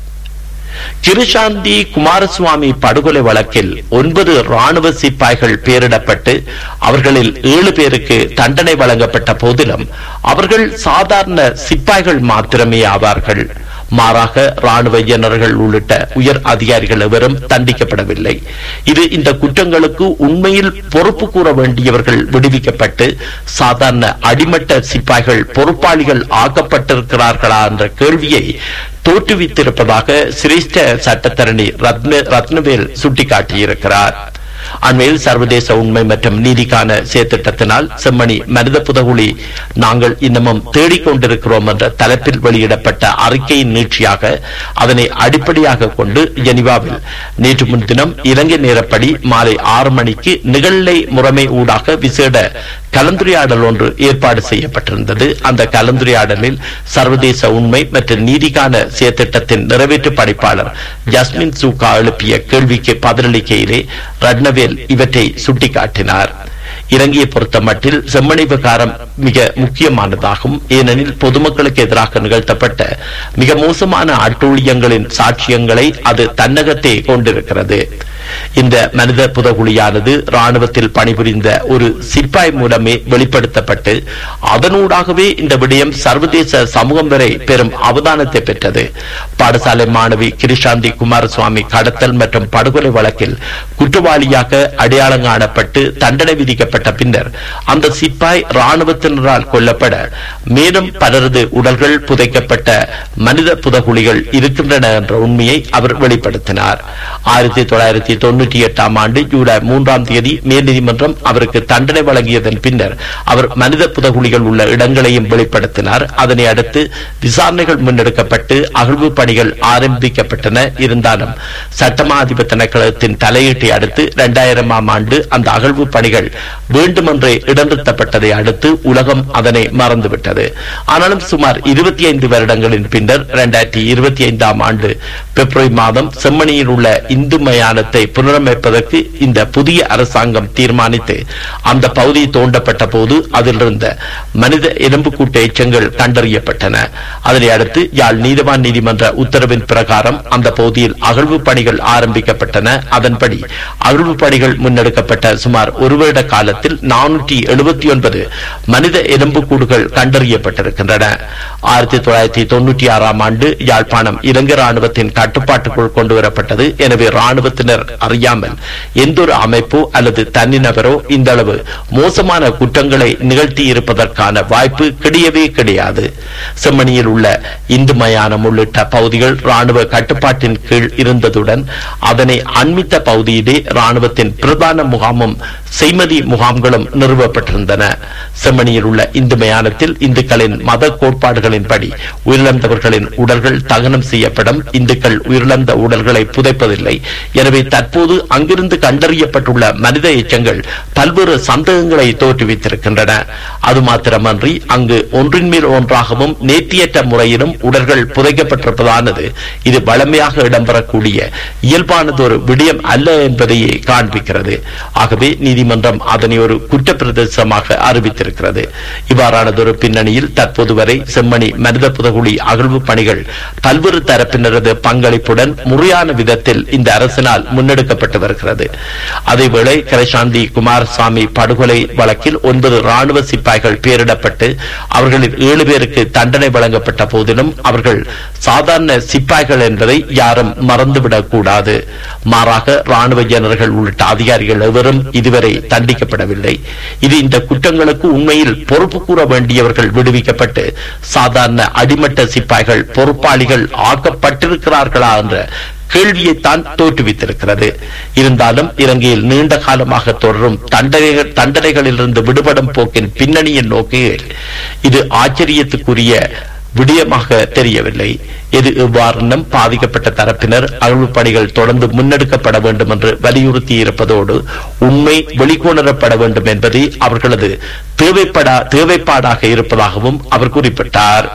கிருஷாந்தி குமாரசுவாமி படுகொலை வழக்கில் ஒன்பது ராணுவ சிப்பாய்கள் பெயரிடப்பட்டு அவர்களில் ஏழு பேருக்கு தண்டனை வழங்கப்பட்ட போதிலும் அவர்கள் சாதாரண சிப்பாய்கள் மாத்திரமே ஆவார்கள். மாறாக ராணுவ ஜெனரல்கள் உள்ளிட்ட உயர் அதிகாரிகள் எவரும் தண்டிக்கப்படவில்லை. இது இந்த குற்றங்களுக்கு உண்மையில் பொறுப்பு கூற வேண்டியவர்கள் விடுவிக்கப்பட்டு சாதாரண அடிமட்ட சிப்பாய்கள் பொறுப்பாளிகள் ஆக்கப்பட்டிருக்கிறார்களா என்ற கேள்வியை தோற்றுவித்திருப்பதாக சிரேஷ்ட சட்டத்தரணி ரத்ன ரத்னவேல் சுட்டிக்காட்டியிருக்கிறார். அண்மையில் சர்வதேச உண்மை மற்றும் நீதிக்கான செயற்திட்டத்தினால் செம்மணி மனித புதகுழி நாங்கள் இன்னமும் தேடிக்கொண்டிருக்கிறோம் என்ற தலைப்பில் வெளியிடப்பட்ட அறிக்கையின் நீட்சியாக அதனை அடிப்படையாக கொண்டு ஜெனீவாவில் நேற்று முன்தினம் இலங்கை நேரப்படி மாலை ஆறு மணிக்கு நிகழ்நிலை முறைமை ஊடாக விசேட கலந்துரையாடல் ஒன்று ஏற்பாடு செய்யப்பட்டிருந்தது. அந்த கலந்துரையாடலில் சர்வதேச உண்மை மற்றும் நீதிக்கான செயற்திட்டத்தின் நிறைவேற்று பணிப்பாளர் ஜஸ்மின் சூகா எழுப்பிய கேள்விக்கு பதிலளிக்கையிலே ரட்னவேல் இவற்றை சுட்டிக்காட்டினார். இலங்கையை பொறுத்த மட்டில் செம்மணி விவகாரம் மிக முக்கியமானதாகும். ஏனெனில் பொதுமக்களுக்கு எதிராக நிகழ்த்தப்பட்ட மிக மோசமான அட்டூழியங்களின் சாட்சியங்களை அது தன்னகத்தே கொண்டிருக்கிறது. இந்த மனித புதகுழியானது ராணுவத்தில் பணிபுரிந்த ஒரு சிப்பாய் மூலமே வெளிப்படுத்தப்பட்டு அதனூடாகவே இந்த விடயம் சர்வதேச சமூகம் வரை பெரும் அவதானத்தை பெற்றது. பாடசாலை மாணவி கிருஷாந்தி குமாரசுவாமி கடத்தல் மற்றும் படுகொலை வழக்கில் குற்றவாளியாக அடையாளம் காணப்பட்டு தண்டனை விதிக்கப்பட்ட பின்னர் அந்த சிப்பாய் ராணுவத்தினரால் கொல்லப்பட மேலும் பலரது உடல்கள் புதைக்கப்பட்ட மனித புதகுழிகள் இருக்கின்றன என்ற உண்மையை அவர் வெளிப்படுத்தினார். ஆயிரத்தி தொள்ளாயிரத்தி தொன்னூற்றி எட்டாம் ஆண்டு ஜூலை மூன்றாம் தேதி மேல் நீதிமன்றம் அவருக்கு தண்டனை வழங்கியதன் பின்னர் அவர் மனித புதகுழிகள் உள்ள இடங்களையும் வெளிப்படுத்தினார். அதனை அடுத்து விசாரணைகள் முன்னெடுக்கப்பட்டு அகழ்வு பணிகள் ஆரம்பிக்கப்பட்டன. இருந்தாலும் சட்டமா அதிபர் திணைக்களத்தின் தலையீட்டை அடுத்து இரண்டாயிரமாம் ஆண்டு அந்த அகழ்வு பணிகள் வேண்டுமென்றே இடநிறுத்தப்பட்டதை அடுத்து உலகம் அதனை மறந்துவிட்டது. ஆனாலும் சுமார் இருபத்தி ஐந்து வருடங்களின் பின்னர் இரண்டாயிரத்தி இருபத்தி ஐந்தாம் ஆண்டு பிப்ரவரி மாதம் செம்மணியில் உள்ள இந்து மயானத்தை புனரமைப்பதற்கு இந்த புதிய அரசாங்கம் தீர்மானித்து அந்த பகுதி தோண்டப்பட்ட போது அதில் இருந்த மனித எலும்புக்கூட்டு எச்சங்கள் கண்டறியப்பட்டன. அதனை அடுத்து யாழ் நீதிவான் நீதிமன்ற உத்தரவின் பிரகாரம் அந்த பகுதியில் அகழ்வு பணிகள் ஆரம்பிக்கப்பட்டன. அதன்படி அகழ்வு பணிகள் முன்னெடுக்கப்பட்ட சுமார் ஒரு வருட காலத்தில் நானூற்றி எழுபத்தி ஒன்பது மனித எலும்புக்கூடுகள் கண்டறியப்பட்டிருக்கின்றன. ஆயிரத்தி தொள்ளாயிரத்தி தொன்னூற்றி ஆறாம் ஆண்டு யாழ்ப்பாணம் இலங்கை ராணுவத்தின் கட்டுப்பாட்டுக்குள் கொண்டுவரப்பட்டது. எனவே ராணுவத்தினர் அறியாமல் எந்த ஒரு அமைப்போ அல்லது தனிநபரோ இந்த அளவு மோசமான குற்றங்களை நிகழ்த்தி இருப்பதற்கான வாய்ப்பு கிடையவே கிடையாது. செம்மணியில் உள்ள இந்து மயானம் உள்ளிட்ட பகுதிகள் ராணுவ கட்டுப்பாட்டின் கீழ் இருந்ததுடன் அதனை அண்மித்த பகுதியிலே ராணுவத்தின் பிரதான முகாமும் செய்மதி முகாம்களும் நிறுவப்பட்டிருந்தன. செம்மணியில் உள்ள இந்து மயானத்தில் இந்துக்களின் மத கோட்பாடுகளின்படி உயிரிழந்தவர்களின் உடல்கள் தகனம் செய்யப்படும். இந்துக்கள் உயிரிழந்த உடல்களை புதைப்பதில்லை. எனவே தற்போது அங்கிருந்து கண்டறியப்பட்டுள்ள மனித எச்சங்கள் பல்வேறு சந்தேகங்களை தோற்றுவித்திருக்கின்றன. அது மாத்திரமன்றி அங்கு ஒன்றின் மேல் ஒன்றாகவும் நேர்த்தியற்ற முறையிலும் உடல்கள் புதைக்கப்பட்டிருப்பதானது இது வளமையாக இடம்பெறக்கூடிய இயல்பானது ஒரு விடயம் அல்ல என்பதையே காண்பிக்கிறது. ஆகவே நீதி நீதிமன்றம் அதனை ஒரு குற்றப்பிரதேசமாக அறிவித்திருக்கிறது. இவ்வாறானதொரு பின்னணியில் தற்போது வரை செம்மணி மனித புதகுழி அகழ்வு பணிகள் பல்வேறு தரப்பினரது பங்களிப்புடன் முறையான விதத்தில் இந்த அரசினால் முன்னெடுக்கப்பட்டு வருகிறது. அதேவேளை கரைசாந்தி குமாரசாமி படுகொலை வழக்கில் ஒன்பது ராணுவ சிப்பாய்கள் பெயரிடப்பட்டு அவர்களில் ஏழு பேருக்கு தண்டனை வழங்கப்பட்ட போதிலும் அவர்கள் சாதாரண சிப்பாய்கள் என்பதை யாரும் மறந்துவிடக் கூடாது. மாறாக ராணுவ ஜெனரல்கள் உள்ளிட்ட அதிகாரிகள் எவரும் இதுவரை தண்டிக்கப்படவில்லை. இது இந்த குற்றங்களுக்கு உண்மையில் பொறுப்பு கூற வேண்டியவர்கள் விடுவிக்கப்பட்டு சாதாரண அடிமட்ட சிப்பாய்கள் பொறுப்பாளிகள் ஆக்கப்பட்டிருக்கிறார்களா என்ற கேள்வியைத்தான் தோற்றுவித்திருக்கிறது. இருந்தாலும் இலங்கையில் நீண்ட காலமாக தொடரும் தண்டனைகள் தண்டனைகளிலிருந்து விடுபடும் போக்கின் பின்னணியின் நோக்கில் இது ஆச்சரியத்துக்குரிய விடயமாக தெரியவில்லை. எது எவ்வாறும் பாதிக்கப்பட்ட தரப்பினர் அகழ்வு பணிகள் தொடர்ந்து முன்னெடுக்கப்பட வேண்டும் என்று வலியுறுத்தி இருப்பதோடு உண்மை வெளிக்கொணரப்பட வேண்டும் என்பது அவர்களது தேவைப்படா தேவைப்பாடாக இருப்பதாகவும் அவர் குறிப்பிட்டார்.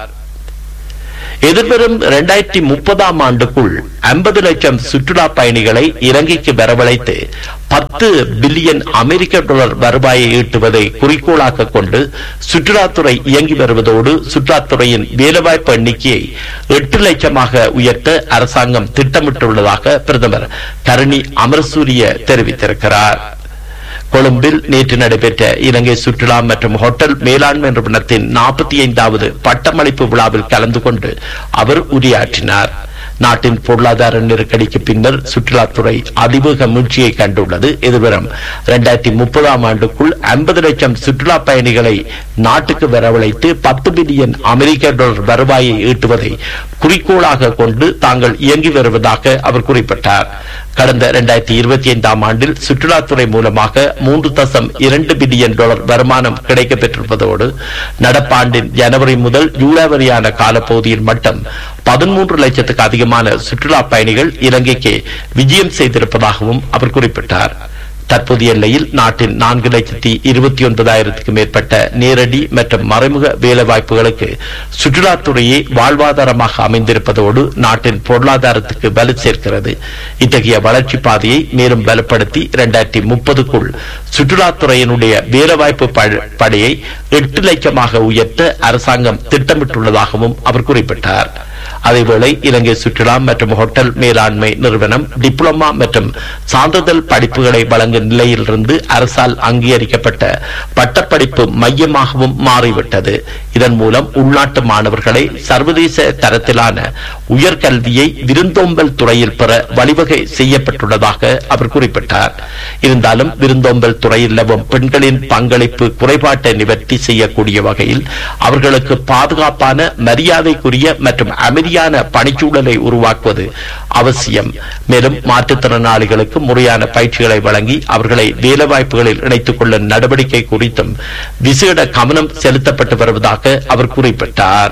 எதிர்வரும் இரண்டாயிரத்தி முப்பதாம் ஆண்டுக்குள் ஐம்பது லட்சம் சுற்றுலா பயணிகளை இலங்கைக்கு வரவழைத்து பத்து பில்லியன் அமெரிக்க டாலர் வருவாயை ஈட்டுவதை குறிக்கோளாக கொண்டு சுற்றுலாத்துறை இயங்கி வருவதோடு சுற்றுலாத்துறையின் வேலைவாய்ப்பு எண்ணிக்கையை எட்டு லட்சமாக உயர்த்த அரசாங்கம் திட்டமிட்டுள்ளதாக பிரதமர் கருணி அமரசூரிய தெரிவித்திருக்கிறார். கொழும்பில் நேற்று நடைபெற்ற இலங்கை சுற்றுலா மற்றும் ஹோட்டல் மேலாண்மை நிறுவனத்தின் நாற்பத்தி ஐந்தாவது பட்டமளிப்பு விழாவில் கலந்து கொண்டு அவர் உரையாற்றினார். நாட்டின் பொருளாதார நெருக்கடிக்கு பின்னர் சுற்றுலாத்துறை அதிவேக மீழ்ச்சியை கண்டுள்ளது. எதிர்வரும் இரண்டாயிரத்தி முப்பதாம் ஆண்டுக்குள் ஐம்பது லட்சம் சுற்றுலா பயணிகளை நாட்டுக்கு வரவழைத்து பத்து பில்லியன் அமெரிக்க டாலர் வருவாயை ஈட்டுவதை குறிக்கோளாக கொண்டு தாங்கள் இயங்கி வருவதாக அவர் குறிப்பிட்டார். கடந்த இரண்டாயிரத்தி இருபத்தி ஐந்தாம் ஆண்டில் சுற்றுலாத்துறை மூலமாக மூன்று தசம் இரண்டு பில்லியன் டாலர் வருமானம் கிடைக்கப் பெற்றிருப்பதோடு நடப்பாண்டின் ஜனவரி முதல் ஜூலை வரையான காலப்பகுதியில் மட்டும் பதிமூன்று லட்சத்துக்கு அதிகமான சுற்றுலா பயணிகள் இலங்கைக்கு விஜயம் செய்திருப்பதாகவும் அவர் குறிப்பிட்டார். தற்போதைய எல்லையில் நாட்டின் நான்கு லட்சத்தி இருபத்தி ஒன்பதாயிரத்துக்கும் மேற்பட்ட நேரடி மற்றும் மறைமுக வேலைவாய்ப்புகளுக்கு சுற்றுலாத்துறையே வாழ்வாதாரமாக அமைந்திருப்பதோடு நாட்டின் பொருளாதாரத்துக்கு வலு சேர்க்கிறது. இத்தகைய வளர்ச்சி பாதையை மேலும் பலப்படுத்தி இரண்டாயிரத்தி முப்பதுக்குள் சுற்றுலாத்துறையினுடைய வேலைவாய்ப்பு படையை எட்டு லட்சமாக உயர்த்த அரசாங்கம் திட்டமிட்டுள்ளதாகவும் அவர் குறிப்பிட்டார். அதேவேளை இலங்கை சுற்றுலா மற்றும் ஹோட்டல் மேலாண்மை நிறுவனம் டிப்ளமா மற்றும் சான்றிதழ் படிப்புகளை வழங்கும் நிலையிலிருந்து அரசால் அங்கீகரிக்கப்பட்ட பட்டப்படிப்பு மையமாகவும் மாறிவிட்டது. இதன் மூலம் உள்நாட்டு மாணவர்களை சர்வதேச தரத்திலான உயர்கல்வியை விருந்தோம்பல் துறையில் பெற வழிவகை செய்யப்பட்டுள்ளதாக அவர் குறிப்பிட்டார். இருந்தாலும் விருந்தோம்பல் துறையில் நிலவும் பெண்களின் பங்களிப்பு குறைபாட்டை நிவர்த்தி செய்யக்கூடிய வகையில் அவர்களுக்கு பாதுகாப்பான மரியாதைக்குரிய மற்றும் அமைதியான பணிச்சூழலை உருவாக்குவது அவசியம். மேலும் மாற்றுத்திறனாளிகளுக்கு முறையான பயிற்சிகளை வழங்கி அவர்களை வேலைவாய்ப்புகளில் இணைத்துக் கொள்ளும் நடவடிக்கை குறித்தும் விசேட கவனம் செலுத்தப்பட்டு வருவதாக அவர் குறிப்பிட்டார்.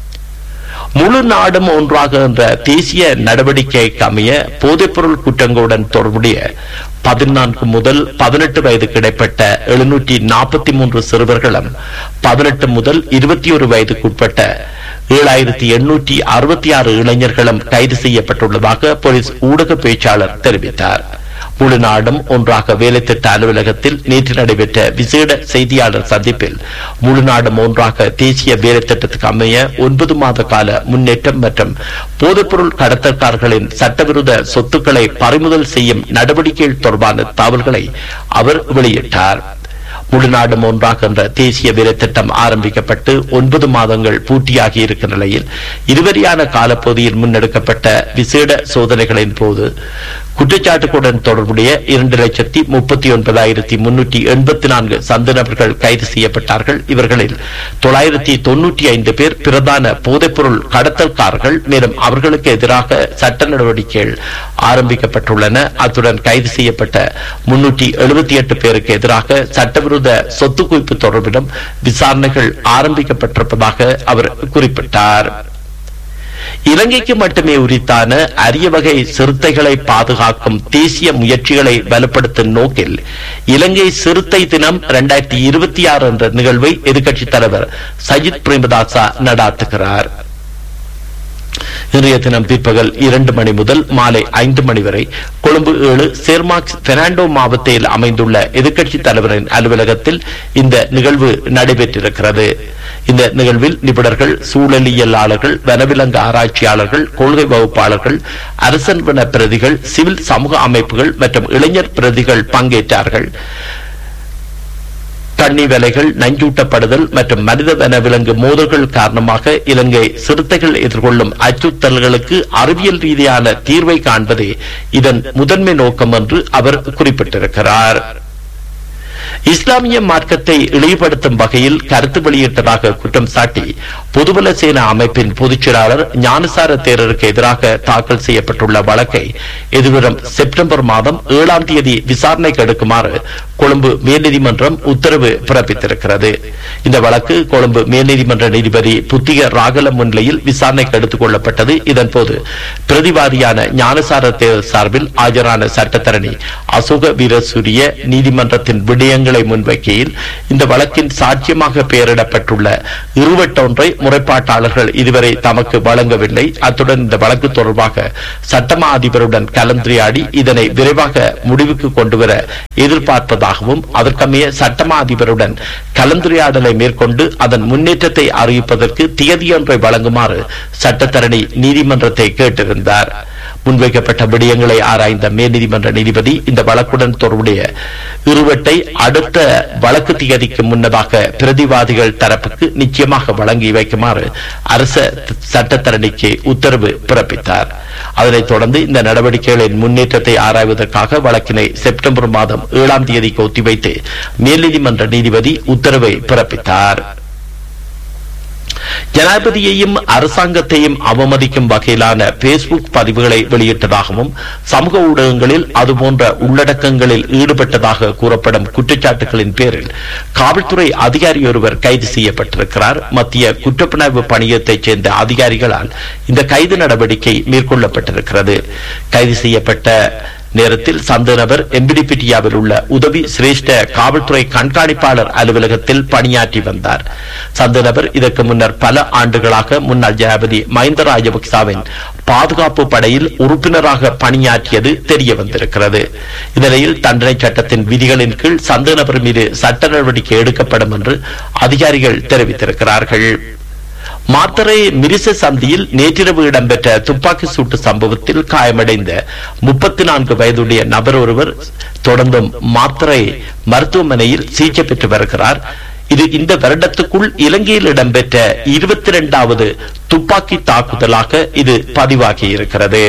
முழு நாடும் ஒன்றாக என்ற தேசிய நடவடிக்கைக்கு அமைய போதைப்பொருள் குற்றங்களுடன் தொடர்புடைய பதினான்கு முதல் பதினெட்டு வயதுக்கு இடைப்பட்ட எழுநூற்றி நாற்பத்தி மூன்று சிறுவர்களும் பதினெட்டு முதல் இருபத்தி ஒரு வயதுக்குட்பட்ட ஏழாயிரத்தி எண்ணூற்றி அறுபத்தி ஆறு இளைஞர்களும் கைது செய்யப்பட்டுள்ளதாக போலீஸ் ஊடக பேச்சாளர் தெரிவித்தார். முழு நாடும் ஒன்றாக வேலை திட்ட அலுவலகத்தில் நேற்று நடைபெற்ற விசேட செய்தியாளர் சந்திப்பில் முழு நாடும் ஒன்றாக தேசிய வேலை திட்டத்துக்கு அமைய ஒன்பது மாத கால முன்னேற்றம் மற்றும் போதைப்பொருள் கடத்தல்காரர்களின் சட்டவிரோத சொத்துக்களை பறிமுதல் செய்யும் நடவடிக்கைகள் தொடர்பான தகவல்களை அவர் வெளியிட்டார். முழு நாடும் ஒன்றாக என்ற தேசிய வேலை திட்டம் ஆரம்பிக்கப்பட்டு ஒன்பது மாதங்கள் பூர்த்தியாகி இருக்கும் நிலையில் இருவரியான காலப்பகுதியில் முன்னெடுக்கப்பட்ட விசேட சோதனைகளின் போது குற்றச்சாட்டுகளுடன் தொடர்புடைய இரண்டு லட்சத்தி முப்பத்தி ஒன்பதாயிரத்தி முன்னூற்றி எண்பத்தி நான்கு சந்த நபர்கள் கைது செய்யப்பட்டார்கள். இவர்களில் தொள்ளாயிரத்தி தொன்னூற்றி ஐந்து பேர் பிரதான போதைப்பொருள் கடத்தல்காரர்கள். மேலும் அவர்களுக்கு எதிராக சட்ட நடவடிக்கைகள் ஆரம்பிக்கப்பட்டுள்ளன. அத்துடன் கைது செய்யப்பட்ட முன்னூற்றி எழுபத்தி எட்டு பேருக்கு எதிராக சட்டவிரோத சொத்து குவிப்பு தொடர்பிலும் விசாரணைகள் ஆரம்பிக்கப்பட்டிருப்பதாக அவர் குறிப்பிட்டார். இலங்கைக்கு மட்டுமே உரித்தான அரிய வகை சிறுத்தைகளை பாதுகாக்கும் தேசிய முயற்சிகளை பலப்படுத்தும் நோக்கில் இலங்கை சிறுத்தை தினம் இரண்டாயிரத்தி இருபத்தி ஆறு என்ற நிகழ்வை எதிர்க்கட்சித் தலைவர் சஜித் பிரேமதாசா நடாத்துகிறார். இன்றைய தினம் பிற்பகல் இரண்டு மணி முதல் மாலை ஐந்து மணி வரை கொழும்பு ஏழு சேர்மாக்ஸ் பெர்னாண்டோ மாவட்டத்தில் அமைந்துள்ள எதிர்க்கட்சி தலைவரின் அலுவலகத்தில் இந்த நிகழ்வு நடைபெற்றிருக்கிறது. இந்த நிகழ்வில் நிபுணர்கள், சூழலியலாளர்கள், வனவிலங்கு ஆராய்ச்சியாளர்கள், கொள்கை வகுப்பாளர்கள், அரசன் வன பிரதிகள், சிவில் சமூக அமைப்புகள் மற்றும் இளைஞர் பிரதிகள் பங்கேற்றார்கள். தண்ணி வேலைகள், நஞ்சூட்டப்படுதல் மற்றும் மனித வனவிலங்கு மோதல்கள் காரணமாக இலங்கை சிறுத்தைகள் எதிர்கொள்ளும் அச்சுறுத்தல்களுக்கு அறிவியல் ரீதியான தீர்வை காண்பதே இதன் முதன்மை நோக்கம் என்று அவர் குறிப்பிட்டிருக்கிறார். இஸ்லாமிய மார்க்கத்தை இழிவுபடுத்தும் வகையில் கருத்து வெளியிட்டதாக குற்றம் சாட்டி பொதுபல சேனா அமைப்பின் பொதுச் செயலாளர் ஞானசார தேரருக்கு எதிராக தாக்கல் செய்யப்பட்டுள்ள வழக்கை எதிர்வரும் செப்டம்பர் மாதம் ஏழாம் தேதி விசாரணைக்கு எடுக்குமாறு கொழும்பு மேல்நீதிமன்றம் உத்தரவு பிறப்பித்திருக்கிறது. இந்த வழக்கு கொழும்பு மேல்நீதிமன்ற நீதிபதி புத்திக ராகலம் முன்னிலையில் விசாரணைக்கு எடுத்துக் கொள்ளப்பட்டது. இதன்போது பிரதிவாதியான ஞானசார தேரர் சார்பில் ஆஜரான சட்டத்தரணி அசோக வீரசூரிய நீதிமன்றத்தின் விடயங்களை முன்வைக்கையில் இந்த வழக்கின் சாட்சியமாக பெயரிடப்பட்டுள்ள இருவட்டொன்றை முறைப்பாட்டாளர்கள் இதுவரை தமக்கு வழங்கவில்லை. அத்துடன் இந்த வழக்கு தொடர்பாக சட்டமா அதிபருடன் கலந்துரையாடி இதனை விரைவாக முடிவுக்கு கொண்டுவர எதிர்பார்ப்பதாகவும் அதற்கமைய சட்டமா அதிபருடன் கலந்துரையாடலை மேற்கொண்டு அதன் முன்னேற்றத்தை அறிவிப்பதற்கு திகதியொன்றை வழங்குமாறு சட்டத்தரணி நீதிமன்றத்தை கேட்டிருந்தார். முன்வைக்கப்பட்ட விடயங்களை ஆராய்ந்த மேல்நீதிமன்ற நீதிபதி இந்த வழக்குடன் தொடர்புடைய இருவட்டை அடுத்த வழக்கு திகதிக்கு முன்னதாக பிரதிவாதிகள் தரப்புக்கு நிச்சயமாக வழங்கி வைக்குமாறு அரச சட்டத்தரணிக்கு உத்தரவு பிறப்பித்தார். அதனைத் தொடர்ந்து இந்த நடவடிக்கைகளின் முன்னேற்றத்தை ஆராய்வதற்காக வழக்கினை செப்டம்பர் மாதம் ஏழாம் தேதிக்கு ஒத்திவைத்து மேல்நீதிமன்ற நீதிபதி உத்தரவை பிறப்பித்தார். ஜனாதிபதியையும் அரசாங்கத்தையும் அவமதிக்கும் வகையிலான பேஸ்புக் பதிவுகளை வெளியிட்டதாகவும் சமூக ஊடகங்களில் அதுபோன்ற உள்ளடக்கங்களில் ஈடுபட்டதாக கூறப்படும் குற்றச்சாட்டுகளின் பேரில் காவல்துறை அதிகாரி ஒருவர் கைது செய்யப்பட்டிருக்கிறார். மத்திய குற்றப்புலனாய்வு பணியத்தைச் சேர்ந்த அதிகாரிகளால் இந்த கைது நடவடிக்கை மேற்கொள்ளப்பட்டிருக்கிறது. கைது செய்யப்பட்ட நேரத்தில் சந்த நபர் எம்பிடிபிட்டியாவில் உள்ள உதவி சிரேஷ்ட காவல்துறை கண்காணிப்பாளர் அலுவலகத்தில் பணியாற்றி வந்தார். சந்த நபர் இதற்கு முன்னர் பல ஆண்டுகளாக முன்னாள் ஜனாதிபதி மஹிந்த ராஜபக்சவின் பாதுகாப்பு படையில் உறுப்பினராக பணியாற்றியது தெரிய வந்திருக்கிறது. இந்நிலையில் தண்டனை சட்டத்தின் விதிகளின் கீழ் சந்த நபர் மீது சட்ட நடவடிக்கை எடுக்கப்படும் என்று அதிகாரிகள் தெரிவித்திருக்கிறார்கள். மாத்தறை மிரிச சந்தியில் நேற்றிரவு இடம்பெற்ற துப்பாக்கி சூட்டு சம்பவத்தில் காயமடைந்த முப்பத்தி நான்கு வயதுடைய நபர் ஒருவர் தொடர்ந்து மாத்தறை மருத்துவமனையில் சிகிச்சை பெற்று வருகிறார். இது இந்த வருடத்துக்குள் இலங்கையில் இடம்பெற்ற இருபத்தி இரண்டாவது துப்பாக்கி தாக்குதலாக இது பதிவாகி இருக்கிறது.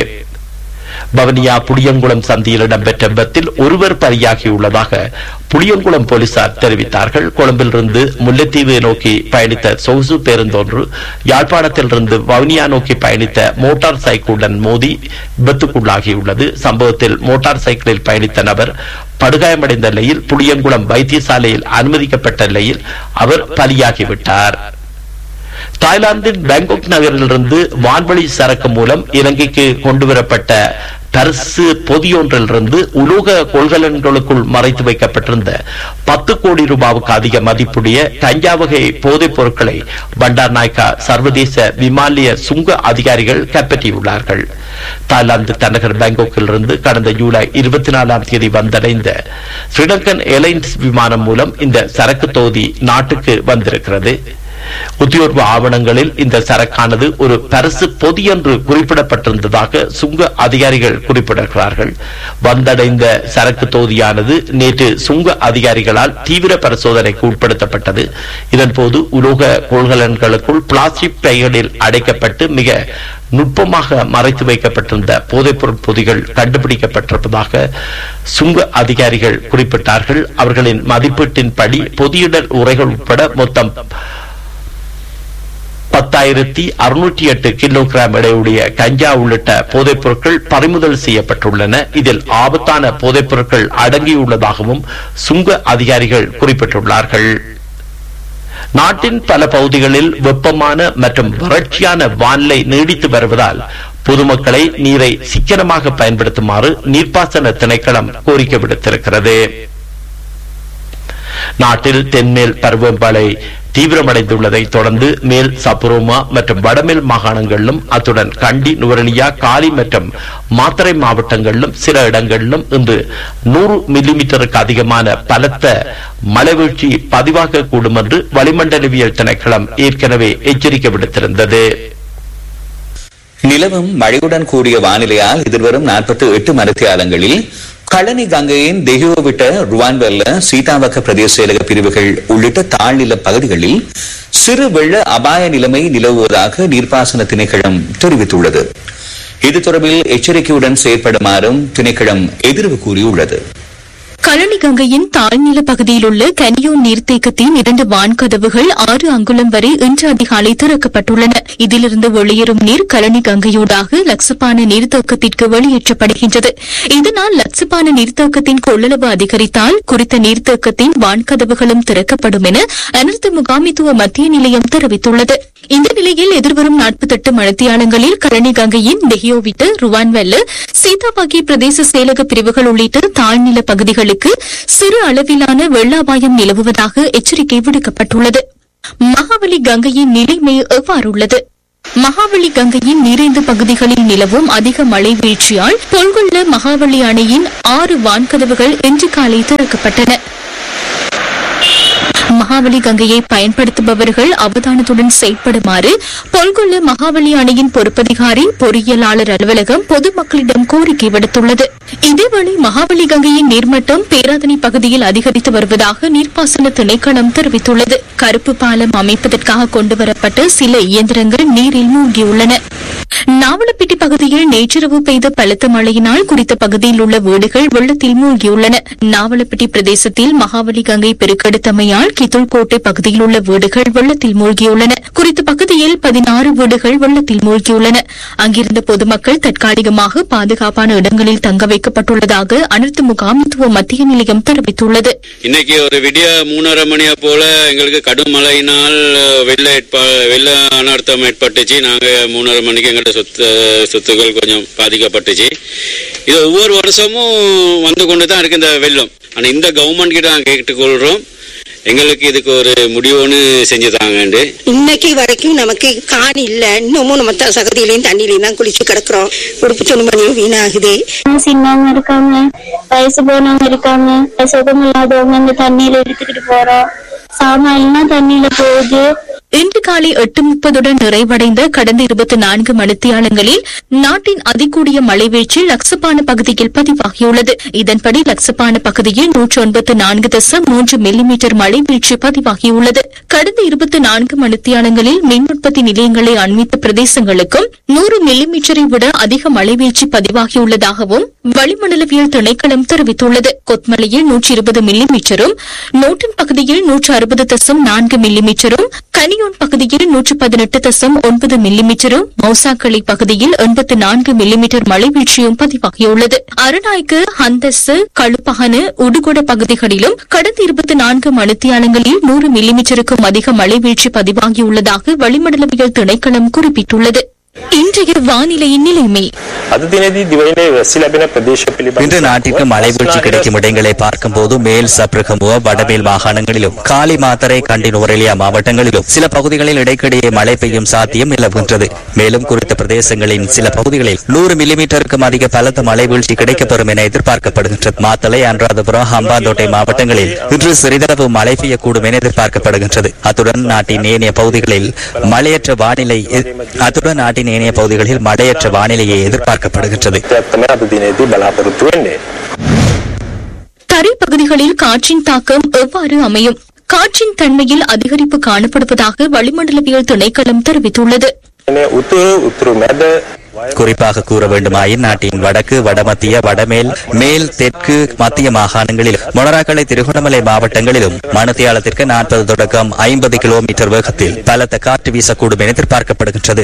பவனியா புளியங்குளம் சந்தியில் இடம்பெற்ற விபத்தில் ஒருவர் பலியாகியுள்ளதாக புளியங்குளம் போலீசார் தெரிவித்தார்கள். கொழும்பிலிருந்து முல்லைத்தீவு நோக்கி பயணித்த சொகுசு பேருந்தொன்று யாழ்ப்பாணத்திலிருந்து வவுனியா நோக்கி பயணித்த மோட்டார் சைக்கிளுடன் மோதி விபத்துக்குள்ளாகியுள்ளது. சம்பவத்தில் மோட்டார் சைக்கிளில் பயணித்த நபர் படுகாயமடைந்த நிலையில் புளியங்குளம் வைத்தியசாலையில் அனுமதிக்கப்பட்ட நிலையில் அவர் பலியாகிவிட்டார். தாய்லாந்தின் பேங்காக் நகரிலிருந்து வான்வழி சரக்கு மூலம் இலங்கைக்கு கொண்டுவரப்பட்ட பரிசு பொதியொன்றிலிருந்து உலோக கொள்கலன்களுக்குள் மறைத்து வைக்கப்பட்டிருந்த பத்து கோடி ரூபாவுக்கு அதிக மதிப்புடைய கஞ்சா வகை போதைப் பொருட்களை பண்டார் நாயக்கா சர்வதேச விமானிய சுங்க அதிகாரிகள் கைப்பற்றியுள்ளார்கள். தாய்லாந்து தலைநகர் பேங்காக்கிலிருந்து கடந்த ஜூலை இருபத்தி நாலாம் தேதி வந்தடைந்த ஸ்ரீலங்கன் ஏர்லைன்ஸ் விமானம் மூலம் இந்த சரக்கு தொகுதி நாட்டுக்கு வந்திருக்கிறது. உத்தியோர்வு ஆவணங்களில் இந்த சரக்கானது ஒரு பரிசு பொதி என்று குறிப்பிடப்பட்டிருந்ததாக சுங்க அதிகாரிகள் குறிப்பிடுகிறார்கள். வந்தடைந்த சரக்கு தொகுதியானது நேற்று சுங்க அதிகாரிகளால் தீவிர பரிசோதனைக்கு உட்படுத்தப்பட்டது. இதன்போது உலோக கொள்கலன்களுக்குள் பிளாஸ்டிக் பைகளில் அடைக்கப்பட்டு மிக நுட்பமாக மறைத்து வைக்கப்பட்டிருந்த போதைப்பொருள் பொதிகள் கண்டுபிடிக்கப்பட்டிருப்பதாக சுங்க அதிகாரிகள் குறிப்பிட்டார்கள். அவர்களின் மதிப்பீட்டின்படி பொதியிடல் உரைகள் உட்பட மொத்தம் பத்தாயிரத்தி அறுநூற்றி எட்டு கிலோகிராம் எடையுடைய கஞ்சா உள்ளிட்ட போதைப் பொருட்கள் பறிமுதல் செய்யப்பட்டுள்ளன. இதில் ஆபத்தான போதைப் பொருட்கள் அடங்கியுள்ளதாகவும் சுங்க அதிகாரிகள் குறிப்பிட்டுள்ளார்கள். நாட்டின் பல பகுதிகளில் வெப்பமான மற்றும் வறட்சியான வானிலை நீடித்து வருவதால் பொதுமக்களை நீரை சிக்கனமாக பயன்படுத்துமாறு நீர்ப்பாசன திணைக்களம் கோரிக்கை விடுத்திருக்கிறது. நாட்டில் தென்மேல் பருவமழை தீவிரமடைந்துள்ளதை தொடர்ந்து மேல் சப்புரோமா மற்றும் வடமேல் மாகாணங்களிலும் அத்துடன் கண்டி, நுவரெலியா, காலி மற்றும் மாத்தறை மாவட்டங்களிலும் சில இடங்களிலும் இன்று நூறு மில்லிமீட்டருக்கு அதிகமான பலத்த மழைவீழ்ச்சி பதிவாகக்கூடும் என்று வளிமண்டலவியல் திணைக்களம் ஏற்கனவே எச்சரிக்கை விடுத்திருந்தது. நிலவும் மழையுடன் கூடிய வானிலையால் எதிர்வரும் நாற்பத்தி எட்டு மணித்தியாலங்களில் களனி கங்கையின் தெஹியோவிட்ட ருவான்வெல்ல சீதாவக்க பிரதேச செயலக பிரிவுகள் உள்ளிட்ட தாழ்நில பகுதிகளில் சிறு வெள்ள அபாய நிலைமை நிலவுவதாக நீர்ப்பாசன திணைக்களம் தெரிவித்துள்ளது. இது தொடர்பில் எச்சரிக்கையுடன் செயற்படுமாறும் திணைக்களம் எதிர்வு கூறியுள்ளது. களனி கங்கையின் தாழ்நில பகுதியில் உள்ள கனியோன் நீர்த்தேக்கத்தின் இரண்டு வான்கதவுகள் ஆறு அங்குலம் வரை இன்று அதிகாலை திறக்கப்பட்டுள்ளன. இதிலிருந்து வெளியேறும் நீர் களனி கங்கையூடாக லட்சப்பான நீர்த்தேக்கத்திற்கு வெளியேற்றப்படுகின்றது. இதனால் லட்சப்பான நீர்த்தேக்கத்தின் கொள்ளளவு அதிகரித்தால் குறித்த நீர்த்தேக்கத்தின் வான்கதவுகளும் திறக்கப்படும் என அனர்த்த முகாமித்துவ மத்திய நிலையம் தெரிவித்துள்ளது. இந்த நிலையில் எதிர்வரும் நாற்பத்தி எட்டு மணித்தியாலங்களில் களனி கங்கையின் தெஹியோவிட்டு, ருவான்வெல்ல, சீதாபாகி பிரதேச செயலக பிரிவுகள் உள்ளிட்ட தாழ்நில பகுதிகளுக்கு சிறு அளவிலான வெள்ள அபாயம் நிலவுவதாக எச்சரிக்கை விடுக்கப்பட்டுள்ளது. மகாவலி கங்கையின் நிலைமை எவ்வாறுள்ளது? மகாவலி கங்கையின் நீரேந்து பகுதிகளில் நிலவும் அதிக மழை வீழ்ச்சியால் பொல்கொள்ள மகாவலி அணையின் ஆறு வான்கதவுகள் இன்று காலை திறக்கப்பட்டன. மகாவலி கங்கையை பயன்படுத்துபவர்கள் அவதானத்துடன் செயல்படுமாறு பொல்கொள்ள மகாவலி அணையின் பொறுப்பதிகாரி பொறியியலாளர் அலுவலகம் பொதுமக்களிடம் கோரிக்கை விடுத்துள்ளது. இதேவேளை மகாவலி கங்கையின் நீர்மட்டம் பேராதனை பகுதியில் அதிகரித்து வருவதாக நீர்ப்பாசன திணைக்களம் தெரிவித்துள்ளது. கருப்பு பாலம் அமைப்பதற்காக கொண்டுவரப்பட்ட சில இயந்திரங்கள் நீரில் மூழ்கியுள்ளன. நாவலப்பிட்டி பகுதியில் நேற்றிரவு பெய்த பலத்த மழையினால் குறித்த பகுதியில் உள்ள வீடுகள் வெள்ளத்தில் மூழ்கியுள்ளன. நாவலப்பிட்டி பிரதேசத்தில் மகாவலி கங்கை பெருக்கெடுத்தமையால் கித்துள்கோட்டை பகுதியில் உள்ள வீடுகள் வெள்ளத்தில் மூழ்கியுள்ளன. குறித்த பகுதியில் பதினாறு வீடுகள் வெள்ளத்தில் மூழ்கியுள்ளன. அங்கிருந்த பொதுமக்கள் தற்காலிகமாக பாதுகாப்பான இடங்களில் தங்க வைக்கப்பட்டுள்ளதாக அனர்த்த முகாமித்துவ மத்திய நிலையம் தெரிவித்துள்ளது. இன்னைக்கு ஒரு விடிய மூணரை மணியா போல எங்களுக்கு கடும் மழையினால் வெள்ள வெள்ள அனர்த்தம் ஏற்பட்டுச்சு. நாங்க மூணரை மணிக்கு எங்களோட சொத்து சொத்துக்கள் கொஞ்சம் பாதிக்கப்பட்டுச்சு. இது ஒவ்வொரு வருஷமும் வந்து கொண்டுதான் இருக்கு இந்த வெள்ளம். ஆனா இந்த கவர்மெண்ட் கிட்ட நாங்க கேட்டுக்கொள்றோம், எங்களுக்கு இதுக்கு ஒரு முடிவுன்னு செஞ்சுதாங்க. இன்னைக்கு வரைக்கும் நமக்கு காணி இல்ல, இன்னமும் நம்ம சகதியிலையும் தண்ணியிலையும் தான் குளிச்சு கிடக்குறோம். உடுப்பு துணிமணியும் வீணாகுது. சின்னவங்க இருக்காங்க, வயசு போனவங்க இருக்காங்க, சுகம் இல்லாதவங்க இந்த தண்ணியில எடுத்துக்கிட்டு போறோம். சாமான்லாம் தண்ணியில போகுது. இன்று காலை எட்டு முப்பதுடன் நிறைவடைந்த கடந்த இருபத்தி நான்கு மணித்தியாலங்களில் நாட்டின் அதிகூடிய மழை வீழ்ச்சி லக்சப்பான பகுதியில் பதிவாகியுள்ளது. இதன்படி லக்சப்பான பகுதியில் நூற்று ஒன்பத்தி நான்கு தசம் மூன்று மில்லிமீட்டர் மழை வீழ்ச்சி பதிவாகியுள்ளது. கடந்த இருபத்தி நான்கு மணித்தியாலங்களில் மின் உற்பத்தி நிலையங்களை அண்மித்த பிரதேசங்களுக்கும் நூறு மில்லிமீட்டரை விட அதிக மழை வீழ்ச்சி பதிவாகியுள்ளதாகவும் வளிமண்டலவியல் திணைக்களம் தெரிவித்துள்ளது. கொத்மலையில் நூற்றி இருபது மில்லிமீட்டரும், நோட்டன் பகுதியில் நூற்று அறுபது தசம் நான்கு மில்லிமீட்டரும், கனியோன் பகுதியில் நூற்று பதினெட்டு தசம் ஒன்பது மில்லிமீட்டரும், மௌசாக்களி பகுதியில் எண்பத்தி நான்கு மில்லிமீட்டர் மழை வீழ்ச்சியும் பதிவாகியுள்ளது. அருநாய்க்கு, ஹந்தஸ், கழுப்பகன, உடுகொட பகுதிகளிலும் கடந்த இருபத்தி நான்கு மணித்தியாலங்களில் நூறு மில்லிமீட்டருக்கும் அதிக மழை வீழ்ச்சி பதிவாகியுள்ளதாக வளிமண்டலவியல் திணைக்களம் குறிப்பிட்டுள்ளது. இன்றைய வானிலையின் நிலைமை. இன்று நாட்டிற்கு மழை வீழ்ச்சி கிடைக்கும் இடங்களை பார்க்கும் போது மேல் சப்ரகமுவ, வடமேல் மாகாணங்களிலும் காலி, மாத்தறை, கண்டி, நுவரெலியா மாவட்டங்களிலும் சில பகுதிகளில் இடைக்கிடையே மழை பெய்யும் சாத்தியம் நிலவுகின்றது. மேலும் குறித்த பிரதேசங்களின் சில பகுதிகளில் நூறு மில்லிமீட்டருக்கும் அதிக பலத்த மழை வீழ்ச்சி கிடைக்கப்பெறும் என எதிர்பார்க்கப்படுகின்றது. மாத்தளை, அனுராதபுரம், ஹம்பாந்தோட்டை மாவட்டங்களில் இன்று சிறிதளவு மழை பெய்யக்கூடும் என எதிர்பார்க்கப்படுகின்றது. அத்துடன் நாட்டின் ஏனைய பகுதிகளில் மழையற்ற வானிலை அத்துடன் நாட்டின் ஏனைய பகுதிகளில் மழையற்ற வானிலையை எதிர்பார்க்கப்படுகின்றது. தரை பகுதிகளில் காற்றின் தாக்கம் எவ்வாறு அமையும்? காற்றின் தன்மையில் அதிகரிப்பு காணப்படுவதாக வளிமண்டலவியல் திணைக்களம் தெரிவித்துள்ளது. குறிப்பாக கூற வேண்டுமாயின் நாட்டின் வடக்கு, வடமத்திய, வடமேல், மேல், தெற்கு, மத்திய மாகாணங்களிலும் மொனராகலை, திருகோணமலை மாவட்டங்களிலும் மணித்தியாலத்திற்கு நாற்பது தொடக்கம் ஐம்பது கிலோமீட்டர் வேகத்தில் பலத்த காற்று வீசக்கூடும் என எதிர்பார்க்கப்படுகின்றது.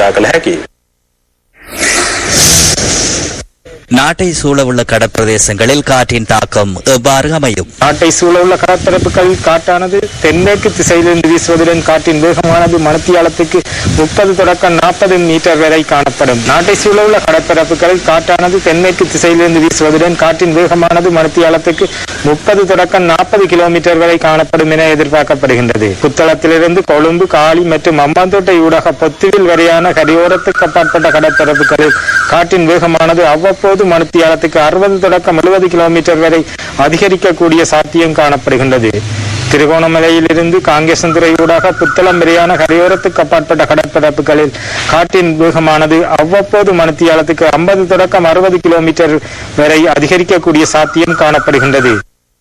நாட்டை சூழவுள்ள கடற்பிரதேசங்களில் காற்றின் தாக்கம் எவ்வாறு அமையும்? நாட்டை சூழவுள்ள கடற்பரப்புகளில் காற்றானது தென்மேற்கு திசையிலிருந்து வீசுவதுடன் காற்றின் வேகமானது மணித்தியாலத்துக்கு முப்பது தொடக்கம் நாற்பது மீட்டர் வரை காணப்படும். நாட்டை சூழவுள்ள கடற்பரப்புகளில் காற்றானது தென்மேற்கு திசையிலிருந்து வீசுவதுடன் காற்றின் வேகமானது மணித்தியாலத்துக்கு முப்பது தொடக்கம் நாற்பது கிலோமீட்டர் வரை காணப்படும் என எதிர்பார்க்கப்படுகின்றது. புத்தளத்திலிருந்து கொழும்பு, காலி மற்றும் அம்பாந்தோட்டை ஊடாக பொத்துவில் வரையான கரையோரத்துக்கு அப்பாற்பட்ட கடற்பரப்புகளில் காற்றின் வேகமானது அவ்வப்போது மணித்தியாலத்துக்கு அறுபது தொடக்கம் எழுபது கிலோமீட்டர் வரை அதிகரிக்கக்கூடிய சாத்தியம் காணப்படுகின்றது. திருகோணமலையிலிருந்து காங்கேசந்துறை ஊடாக புத்தளம் வரையான கரையோரத்துக்கு அப்பாற்பட்ட கடற்பரப்புகளில் காற்றின் வேகமானது அவ்வப்போது மணித்தியாலத்துக்கு ஐம்பது தொடக்கம் அறுபது கிலோமீட்டர் வரை அதிகரிக்கக்கூடிய சாத்தியம் காணப்படுகின்றது.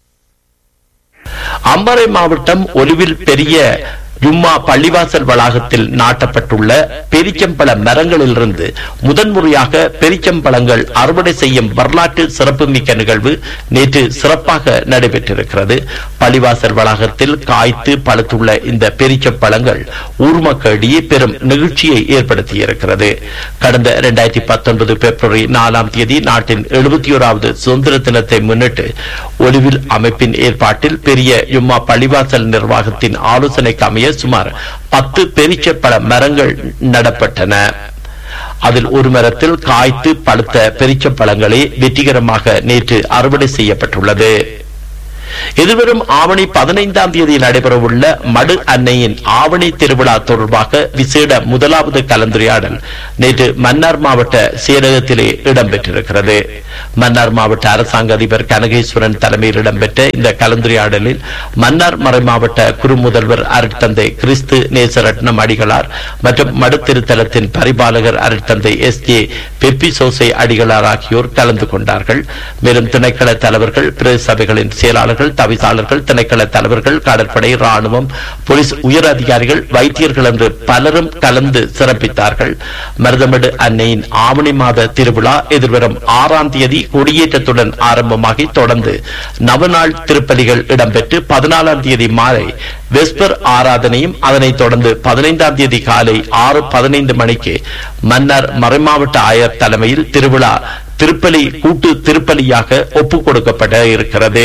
அம்பாறை மாவட்டம் ஒலிவில் பெரிய ஜும்மா பள்ளிவாசல் வளாகத்தில் நாட்டப்பட்டுள்ள பெரிச்சம்பழ மரங்களிலிருந்து முதன்முறையாக பெரிச்சம்பழங்கள் அறுவடை செய்யும் வரலாற்று சிறப்புமிக்க நிகழ்வு நேற்று சிறப்பாக நடைபெற்றிருக்கிறது. பள்ளிவாசல் வளாகத்தில் காய்த்து பழுத்துள்ள இந்த பெரிச்சம்பழங்கள் ஊர் மக்களிடையே பெரும் நிகழ்ச்சியை ஏற்படுத்தியிருக்கிறது. கடந்த இரண்டாயிரத்தி பத்தொன்பது பிப்ரவரி நாலாம் தேதி நாட்டின் எழுபத்தி ஓராவது சுதந்திர தினத்தை முன்னிட்டு ஒலிவில் அமைப்பின் ஏற்பாட்டில் பெரிய ஜும்மா பள்ளிவாசல் நிர்வாகத்தின் ஆலோசனைக்கு அமைய சுமார் பத்து பெரிச்சப்பழ மரங்கள் நடப்பட்டன. அதில் ஒரு மரத்தில் காய்த்து பழுத்த பெரிச்சப்பழங்களே வெற்றிகரமாக நேற்று அறுவடை செய்யப்பட்டுள்ளது. எதிர்வரும் ஆவணி பதினைந்தாம் தேதி நடைபெறவுள்ள மடு அன்னையின் ஆவணி திருவிழா தொடர்பாக விசேட முதலாவது கலந்துரையாடல் நேற்று மன்னார் மாவட்ட செயலகத்திலே இடம்பெற்றிருக்கிறது. மன்னார் மாவட்ட அரசாங்க அதிபர் கனகேஸ்வரன் தலைமையில் இடம்பெற்ற இந்த கலந்துரையாடலில் மன்னார் மறை மாவட்ட குரு முதல்வர் அருட்தந்தை கிறிஸ்து நேசரட்னம் அடிகளார் மற்றும் மடு திருத்தலத்தின் பரிபாலகர் அருட்தந்தை எஸ் ஜே பெப்பி சோசை அடிகளார் ஆகியோர் கலந்து கொண்டார்கள். மேலும் திணைக்கள தலைவர்கள், பிரதேச சபைகளின் செயலாளர்கள், தவிசாளர்கள், திணைக்கள தலைவர்கள், கடற்படை, ராணுவம், போலீஸ் உயர் அதிகாரிகள், வைத்தியர்கள் என்று பலரும் கலந்து சிறப்பித்தார்கள். மருதமடு அன்னையின் ஆவணி மாத திருவிழா எதிர்வரும் ஆறாம் தேதி கொடியேற்றத்துடன் ஆரம்பமாகி தொடர்ந்து நவநாள் திருப்பலிகள் இடம்பெற்று பதினாலாம் தேதி மாலை வெஸ்பர் ஆராதனையும் அதனைத் தொடர்ந்து பதினைந்தாம் தேதி காலை ஆறு பதினைந்து மணிக்கு மன்னார் மறைமாவட்ட ஆயர் தலைமையில் திருவிழா திருப்பலி கூட்டு திருப்பலியாக ஒப்புக் கொடுக்கப்பட இருக்கிறது.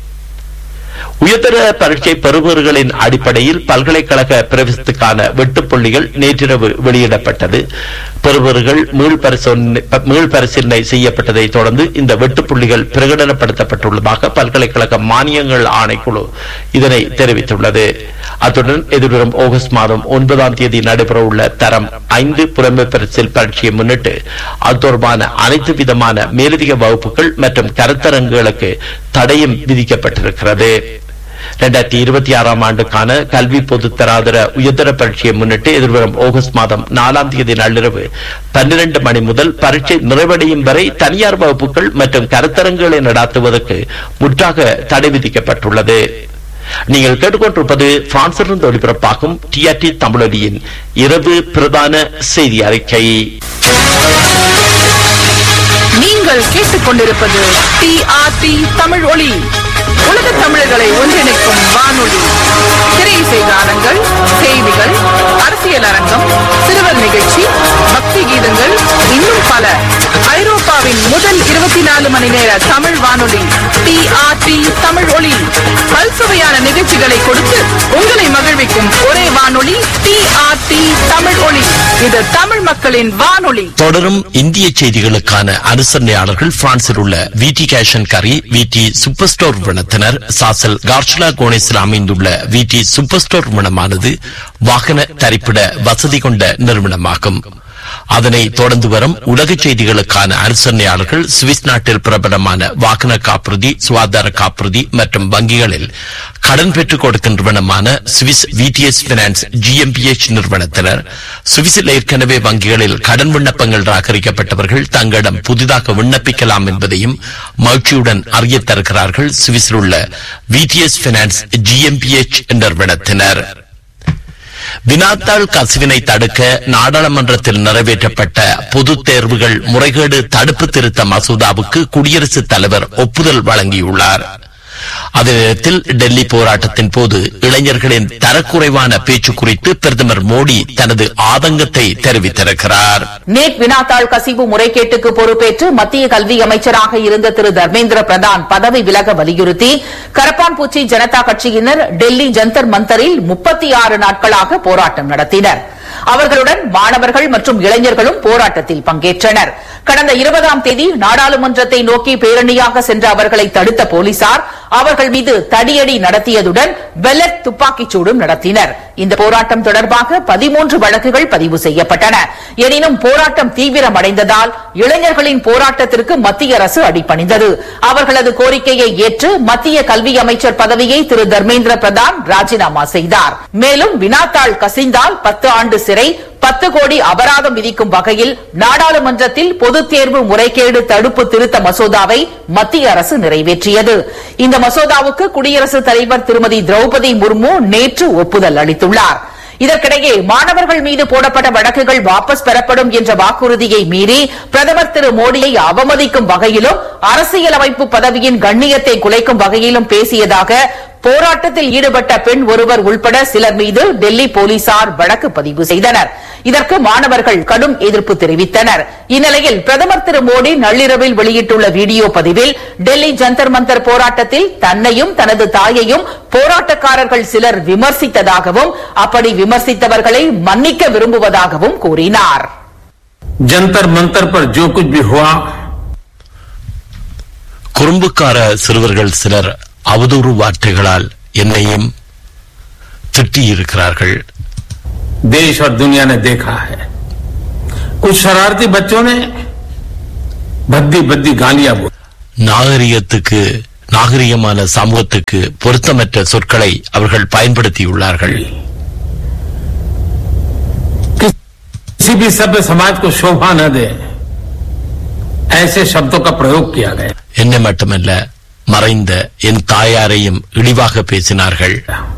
உயர்தர பரீட்சை பெறுபவர்களின் அடிப்படையில் பல்கலைக்கழக பிரவேசத்துக்கான வெட்டுப்புள்ளிகள் நேற்றிரவு வெளியிடப்பட்டது. பெறுபவர்கள் மீள் பரிசீலனை செய்யப்பட்டதை தொடர்ந்து இந்த வெட்டுப்புள்ளிகள் பிரகடனப்படுத்தப்பட்டுள்ளதாக பல்கலைக்கழக மானியங்கள் ஆணைக்குழு இதனை தெரிவித்துள்ளது. அத்துடன் எதிர்வரும் ஆகஸ்ட் மாதம் ஒன்பதாம் தேதி நடைபெறவுள்ள தரம் ஐந்து புறமை பரிசில் பரீட்சையை முன்னிட்டு அது தொடர்பான அனைத்து விதமான மேலதிக வகுப்புகள் மற்றும் கருத்தரங்குகளுக்கு தடையும் விதிக்கப்பட்டிருக்கிறது. இரண்டாயிரத்தி இருபத்தி ஆறாம் ஆண்டுக்கான கல்வி பொது தராதர உயர்தர பரீட்சையை முன்னிட்டு எதிர்வரும் ஆகஸ்ட் மாதம் நாலாம் தேதி நள்ளிரவு பன்னிரண்டு மணி முதல் பரீட்சை நிறைவடையும் வரை தனியார் வகுப்புகள் மற்றும் கருத்தரங்குகளை நடாத்துவதற்கு முற்றாக தடை விதிக்கப்பட்டுள்ளது. நீங்கள் கேட்டுக்கொண்டிருப்பது பிரான்சிலிருந்து ஒளிபரப்பாகும் டிஆர்டி தமிழொலியின் இரவு பிரதான செய்தி அறிக்கை. நீங்கள் கேட்டுக் கொண்டிருப்பது டிஆர்டி தமிழ் ஒலி, உலக தமிழர்களை ஒன்றிணைக்கும் வானொலி. திரையிசை கானங்கள், செய்திகள், அரசியல் அரங்கம், சிறுவர் நிகழ்ச்சி, பக்தி கீதங்கள், இன்னும் பல. ஐரோப்பாவின் முதல் இருபத்தி நாலு மணி நேர தமிழ் வானொலி டிஆர்டி தமிழ் ஒலி. பல்சுவையான நிகழ்ச்சிகளை கொடுத்து உங்களை மகிழ்விக்கும் ஒரே வானொலி டிஆர்டி தமிழ் ஒலி. இது தமிழ் மக்களின் வானொலி. தொடரும் இந்திய செய்திகளுக்கான அனுசரணையாளர்கள் பிரான்சில் உள்ள விடி கேஷன் கரி, விடி சூப்பர் ஸ்டோர் நிறுவனத்தினர். சாசல் கார்ஷலா கோனேஸில் அமைந்துள்ள விடி சூப்பர் ஸ்டோர் நிறுவனமானது வாகன தரிப்பிட வசதி கொண்ட நிறுவனமாகும். அதனை தொடர்ந்து வரும் உலக செய்திகளுக்கான அனுசரணையாளர்கள் சுவிஸ் நாட்டில் பிரபலமான வாகன காப்புறுதி, சுகாதார காப்புறுதி மற்றும் வங்கிகளில் கடன் பெற்றுக் கொடுக்கும் நிறுவனமான சுவிஸ் விடிஎஸ் பினான்ஸ் ஜிஎம்பிஎச் நிறுவனத்தினர். சுவிஸில் ஏற்கனவே வங்கிகளில் கடன் விண்ணப்பங்கள் நிராகரிக்கப்பட்டவர்கள் தங்களிடம் புதிதாக விண்ணப்பிக்கலாம் என்பதையும் மகிழ்ச்சியுடன் அறிய தருகிறார்கள் சுவிஸில் உள்ள விடிஎஸ் பினான்ஸ் ஜிஎம்பிஎச் நிறுவனத்தினர். வினாத்தாள் கசிவினை தடுக்க நாடாளுமன்றத்தில் நிறைவேற்றப்பட்ட பொதுத் தேர்வுகள் முறைகேடு தடுப்பு திருத்த மசோதாவுக்கு குடியரசுத் தலைவர் ஒப்புதல் வழங்கியுள்ளார். அதே நேரத்தில் டெல்லி போராட்டத்தின் போது இளைஞர்களின் தரக்குறைவான பேச்சு குறித்து பிரதமர் மோடி தனது ஆதங்கத்தை தெரிவித்திருக்கிறார். நேட் வினாத்தாள் கசிவு முறைகேட்டுக்கு பொறுப்பேற்று மத்திய கல்வி அமைச்சராக இருந்த திரு தர்மேந்திர பிரதான் பதவி விலக வலியுறுத்தி கரப்பான்பூச்சி ஜனதா கட்சியினர் டெல்லி ஜந்தர் மந்தரில் முப்பத்தி ஆறு நாட்களாக போராட்டம் நடத்தினர். அவர்களுடன் மாணவர்கள் மற்றும் இளைஞர்களும் போராட்டத்தில் பங்கேற்றனர். கடந்த இருபதாம் தேதி நாடாளுமன்றத்தை நோக்கி பேரணியாக சென்ற அவர்களை தடுத்த போலீசார் அவர்கள் மீது தடியடி நடத்தியதுடன் பெல்லட் துப்பாக்கிச் சூடும் நடத்தினர். இந்த போராட்டம் தொடர்பாக பதிமூன்று வழக்குகள் பதிவு செய்யப்பட்டன. எனினும் போராட்டம் தீவிரமடைந்ததால் இளைஞர்களின் போராட்டத்திற்கு மத்திய அரசு அடிபணிந்தது. அவர்களது கோரிக்கையை ஏற்று மத்திய கல்வி அமைச்சர் பதவியை திரு தர்மேந்திர பிரதான் ராஜினாமா செய்தார். மேலும் வினாத்தாள் கசிந்தால் பத்து ஆண்டு சிறை, பத்து கோடி அபராதம் விதிக்கும் வகையில் நாடாளுமன்றத்தில் பொதுத் தேர்வு முறைகேடு தடுப்பு திருத்த மசோதாவை மத்திய அரசு நிறைவேற்றியது. இந்த மசோதாவுக்கு குடியரசுத் தலைவர் திருமதி திரௌபதி முர்மு நேற்று ஒப்புதல் அளித்துள்ளார். இதற்கிடையே மாணவர்கள் மீது போடப்பட்ட வழக்குகள் வாபஸ் பெறப்படும் என்ற வாக்குறுதியை மீறி பிரதமர் திரு மோடியை அவமதிக்கும் வகையிலும் அரசியலமைப்பு பதவியின் கண்ணியத்தை குலைக்கும் வகையிலும் பேசியதாக போராட்டத்தில் ஈடுபட்ட பெண் ஒருவர் உள்பட சிலர் மீது டெல்லி போலீசார் வழக்கு பதிவு செய்தனர். இதற்கு மாணவர்கள் கடும் எதிர்ப்பு தெரிவித்தனர். இந்நிலையில் பிரதமர் திரு மோடி நள்ளிரவில் வெளியிட்டுள்ள வீடியோ பதிவில் டெல்லி ஜந்தர் மந்தர் போராட்டத்தில் தன்னையும் தனது தாயையும் போராட்டக்காரர்கள் சிலர் விமர்சித்ததாகவும் அப்படி விமர்சித்தவர்களை மன்னிக்க விரும்புவதாகவும் கூறினார். ஜந்தர் மந்தர் பர் ஜோ குச் பி ஹுவா, குறும்புக்கார சிறுவர்கள் சிலர் அவதூறு வார்த்தைகளால் என்னையும் திட்டியிருக்கிறார்கள். देश और दुनिया ने देखा है, कुछ शरारती बच्चों ने भद्दी भद्दी गालियां बोली. நாகரிகத்துக்கு நாகரிகமான சமூகத்துக்கு பொருத்தமற்ற சொற்களை அவர்கள் பயன்படுத்தியுள்ளார்கள். किसी भी सभ्य समाज को शोभा न दे ऐसे शब्दों का प्रयोग किया गया. என்னை மட்டுமல்ல, மறைந்த என் தாயாரையும் இழிவாக பேசினார்கள்.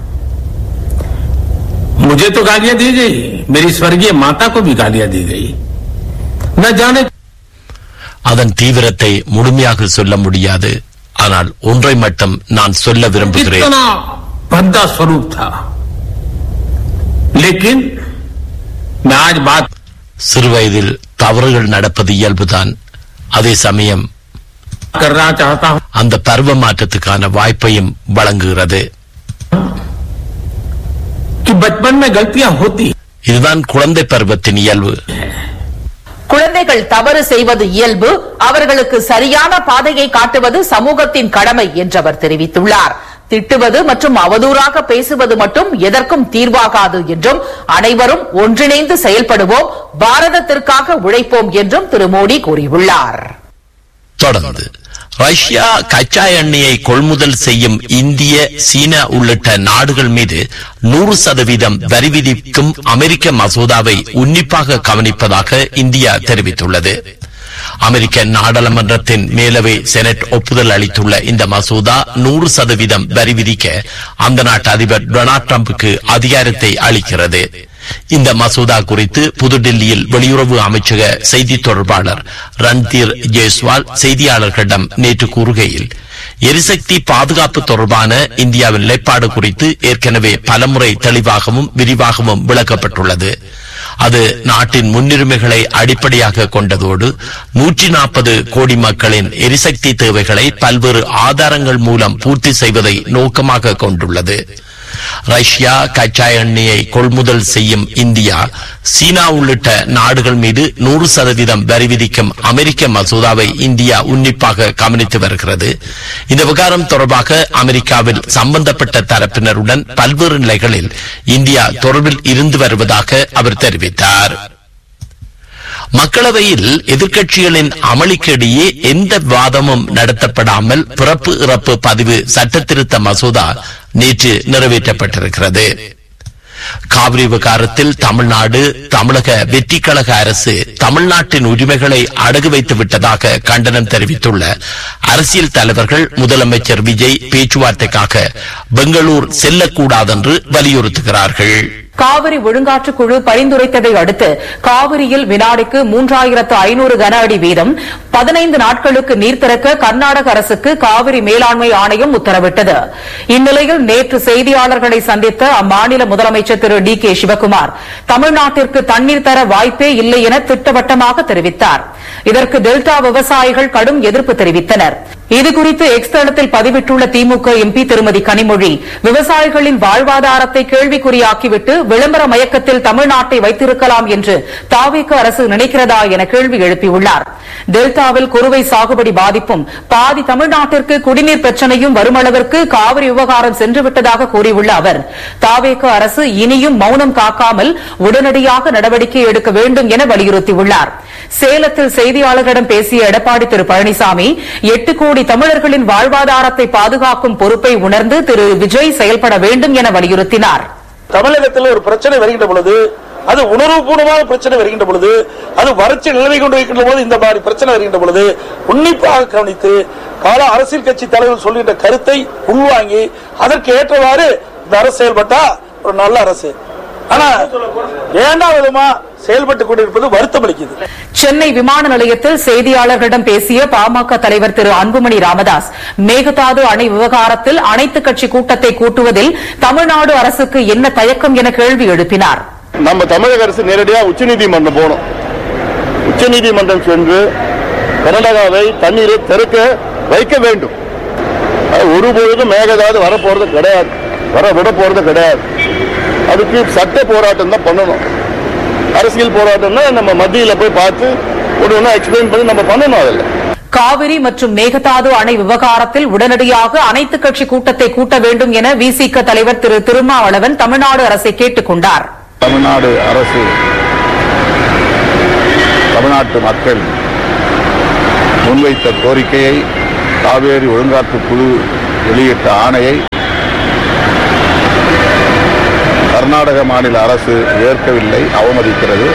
मुझे तो गालियां दी गई, मेरी स्वर्गीय माता को भी गालियां दी गई. न जाने அதன் தீவிரத்தை முழுமையாக சொல்ல முடியாது. ஆனால் ஒன்றை மட்டும் நான் சொல்ல விரும்புகிறேன். कितना भद्दा स्वरूप था, लेकिन मैं आज बात சிறுவயதில் தவறுகள் நடப்பது இயல்புதான். அதே சமயம் करना चाहता हूं, அந்த பருவ மாற்றத்துக்கான வாய்ப்பையும் வழங்குகிறது. कि बचपन में गलतियां होती, இதுதான் குழந்தை பருவத்தின் இயல்பு. குழந்தைகள் தவறு செய்வது இயல்பு, அவர்களுக்கு சரியான பாதையை காட்டுவது சமூகத்தின் கடமை என்றவர் தெரிவித்துள்ளார். திட்டுவது மற்றும் அவதூறாக பேசுவது மட்டும் எதற்கும் தீர்வாகாது என்றும் அனைவரும் ஒன்றிணைந்து செயல்படுவோம், பாரதத்திற்காக உழைப்போம் என்றும் திரு மோடி கூறியுள்ளார். தொடர்ந்து ரஷ்யா கச்சா எண்ணெயை கொள்முதல் செய்யும் இந்திய, சீனா உள்ளிட்ட நாடுகள் மீது நூறு சதவீதம் வரி விதிக்கும் அமெரிக்க மசோதாவை உன்னிப்பாக கவனிப்பதாக இந்தியா தெரிவித்துள்ளது. அமெரிக்க நாடாளுமன்றத்தின் மேலவை செனட் ஒப்புதல் அளித்துள்ள இந்த மசோதா நூறு சதவீதம் வரி விதிக்க அந்த நாட்டு அதிபர் டொனால்ட் டிரம்புக்கு அதிகாரத்தை அளிக்கிறது. இந்த மசோதா குறித்து புதுடில்லியில் வெளியுறவு அமைச்சக செய்தி தொடர்பாளர் ரன்தீர் ஜெய்ஸ்வால் செய்தியாளர்களிடம் நேற்று கூறுகையில், எரிசக்தி பாதுகாப்பு தொடர்பான இந்தியாவின் நிலைப்பாடு குறித்து ஏற்கனவே பலமுறை தெளிவாகவும் விரிவாகவும் விளக்கப்பட்டுள்ளது. அது நாட்டின் முன்னுரிமைகளை அடிப்படையாக கொண்டதோடு நூற்றி நாற்பது கோடி மக்களின் எரிசக்தி தேவைகளை பல்வேறு ஆதாரங்கள் மூலம் பூர்த்தி செய்வதை நோக்கமாக கொண்டுள்ளது. ரஷ்யா கச்சா எண்ணெயை கொள்முதல் செய்யும் இந்தியா, சீனா உள்ளிட்ட நாடுகள் மீது நூறு சதவீதம் வரி விதிக்கும் அமெரிக்க மசோதாவை இந்தியா உன்னிப்பாக கவனித்து வருகிறது. இந்த விவகாரம் தொடர்பாக அமெரிக்காவில் சம்பந்தப்பட்ட தரப்பினருடன் பல்வேறு நிலைகளில் இந்தியா தொடர்பில் இருந்து வருவதாக அவர் தெரிவித்தார். மக்களவையில் எதிர்க்கட்சிகளின் அமளிக்கிடையே எந்த விவாதமும் நடத்தப்படாமல் பிறப்பு இறப்பு பதிவு சட்ட திருத்த மசோதா நேற்று நிறைவேற்றப்பட்டிருக்கிறது. காவிரி விவகாரத்தில் தமிழ்நாடு தமிழக வெற்றி கழக அரசு தமிழ்நாட்டின் உரிமைகளை அடகு வைத்து விட்டதாக கண்டனம் தெரிவித்துள்ள அரசியல் தலைவர்கள் முதலமைச்சர் விஜய் பேச்சுவார்த்தைக்காக பெங்களூர் செல்லக்கூடாதென்று வலியுறுத்துகிறார்கள். காவிரி ஒழுங்காற்று குழு பரிந்துரைத்ததை அடுத்து காவிரியில் வினாடிக்கு மூன்றாயிரத்து ஐநூறு கன அடி வீதம் பதினைந்து நாட்களுக்கு நீர் திறக்க கர்நாடக அரசுக்கு காவிரி மேலாண்மை ஆணையம் உத்தரவிட்டது. இந்நிலையில் நேற்று செய்தியாளர்களை சந்தித்த அம்மாநில முதலமைச்சர் திரு டி கே சிவக்குமார் தமிழ்நாட்டிற்கு தண்ணீர் தர வாய்ப்பே இல்லை என திட்டவட்டமாக தெரிவித்தார். இதற்கு டெல்டா விவசாயிகள் கடும் எதிர்ப்பு தெரிவித்தனர். இதுகுறித்து எக்ஸ் தளத்தில் பதிவிட்டுள்ள திமுக எம்பி திருமதி கனிமொழி, விவசாயிகளின் வாழ்வாதாரத்தை கேள்விக்குறியாக்கிவிட்டு விளம்பர மயக்கத்தில் தமிழ்நாட்டை வைத்திருக்கலாம் என்று தாவேக அரசு நினைக்கிறதா என கேள்வி எழுப்பியுள்ளார். டெல்டாவில் குறுவை சாகுபடி பாதிப்பும் பாதி தமிழ்நாட்டிற்கு குடிநீர் பிரச்சனையும் வருமளவிற்கு காவிரி விவகாரம் சென்றுவிட்டதாக கூறியுள்ள அவர், தாவேக அரசு இனியும் மௌனம் காக்காமல் உடனடியாக நடவடிக்கை எடுக்க வேண்டும் என வலியுறுத்தியுள்ளார். சேலத்தில் செய்தியாளர்களிடம் பேசிய எடப்பாடி திரு பழனிசாமி, எட்டு கோடி தமிழர்களின் வாழ்வாதாரத்தை பாதுகாக்கும் பொறுப்பை உணர்ந்து திரு விஜய் செயல்பட வேண்டும் என வலியுறுத்தினார். தமிழகத்தில் ஒரு பிரச்சனை வருகின்ற பொழுது, அது உணர்வுபூர்வமான பிரச்சனை வருகின்ற பொழுது, அது வறட்சி நிலைமை கொண்டு வைக்கின்ற போது, இந்த மாதிரி பிரச்சனை வருகின்ற பொழுது உன்னிப்பாக கவனித்து பல அரசியல் கட்சி தலைவர் சொல்கின்ற கருத்தை உள்வாங்கி அதற்கு ஏற்றவாறு இந்த அரசு செயல்பட்டா ஒரு நல்ல அரசு. ஆனா இரண்டாம் விதமா செயல்பட்டுக் கொண்டிருப்பது வருத்தம் அளிக்குது. சென்னை விமான நிலையத்தில் செய்தியாளர்களிடம் பேசிய பாமக தலைவர் திரு அன்புமணி ராமதாஸ், மேகதாது அணை விவகாரத்தில் அனைத்து கட்சி கூட்டத்தை கூட்டுவதில் தமிழ்நாடு அரசுக்கு என்ன தயக்கம் என கேள்வி எழுப்பினார். நம்ம தமிழக அரசு நேரடியாக உச்சநீதிமன்றம் போனோம். உச்சநீதிமன்றம் சென்று கர்நாடகாவை தண்ணீரை திறக்க வைக்க வேண்டும். ஒருபொழுதும் மேகதாது வரப்போறது கிடையாது, வர விட போறது கிடையாது. அதுக்கு சட்ட போராட்டம் தான் பண்ணணும். அரசியல் போராட்டம்னா நம்ம மத்தியில போய் பார்த்து ஒரு ஒண்ணா எக்ஸ்பிளைன் பண்ணி நம்ம பண்ணணும். அதில் காவிரி மற்றும் மேகதாது அணை விவகாரத்தில் உடனடியாக அனைத்து கட்சி கூட்டத்தை கூட்ட வேண்டும் என விசிக தலைவர் திரு திருமாவளவன் தமிழ்நாடு அரசை கேட்டுக் கொண்டார். தமிழ்நாடு அரசு, தமிழ்நாட்டு மக்கள் முன்வைத்த கோரிக்கையை, காவேரி ஒழுங்காற்று குழு வெளியிட்ட ஆணையை கர்நாடக மாநில அரசு ஏற்கவில்லை, அவமதிக்கிறது.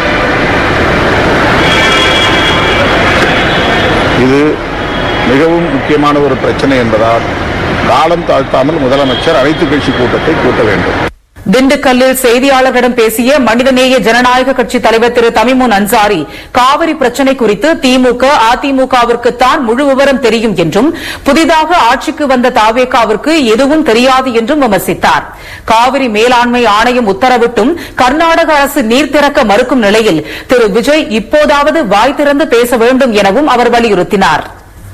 இது மிகவும் முக்கியமான ஒரு பிரச்சனை என்பதால் காலம் தாழ்த்தாமல் முதலமைச்சர் அனைத்து கட்சி கூட்டத்தை கூட்ட வேண்டும். திண்டுக்கல்லில் செய்தியாளர்களிடம் பேசிய மனிதநேய ஜனநாயக கட்சி தலைவர் திரு தமிமுன் அன்சாரி, காவிரி பிரச்சினை குறித்து திமுக அதிமுகவிற்குத்தான் முழு விவரம் தெரியும் என்றும் புதிதாக ஆட்சிக்கு வந்த தாவேகாவிற்கு எதுவும் தெரியாது என்றும் விமர்சித்தார். காவிரி மேலாண்மை ஆணையம் உத்தரவிட்டும் கர்நாடக அரசு நீர் திறக்க மறுக்கும் நிலையில் திரு விஜய் இப்போதாவது வாய் திறந்து பேச வேண்டும் எனவும் அவர் வலியுறுத்தினார்.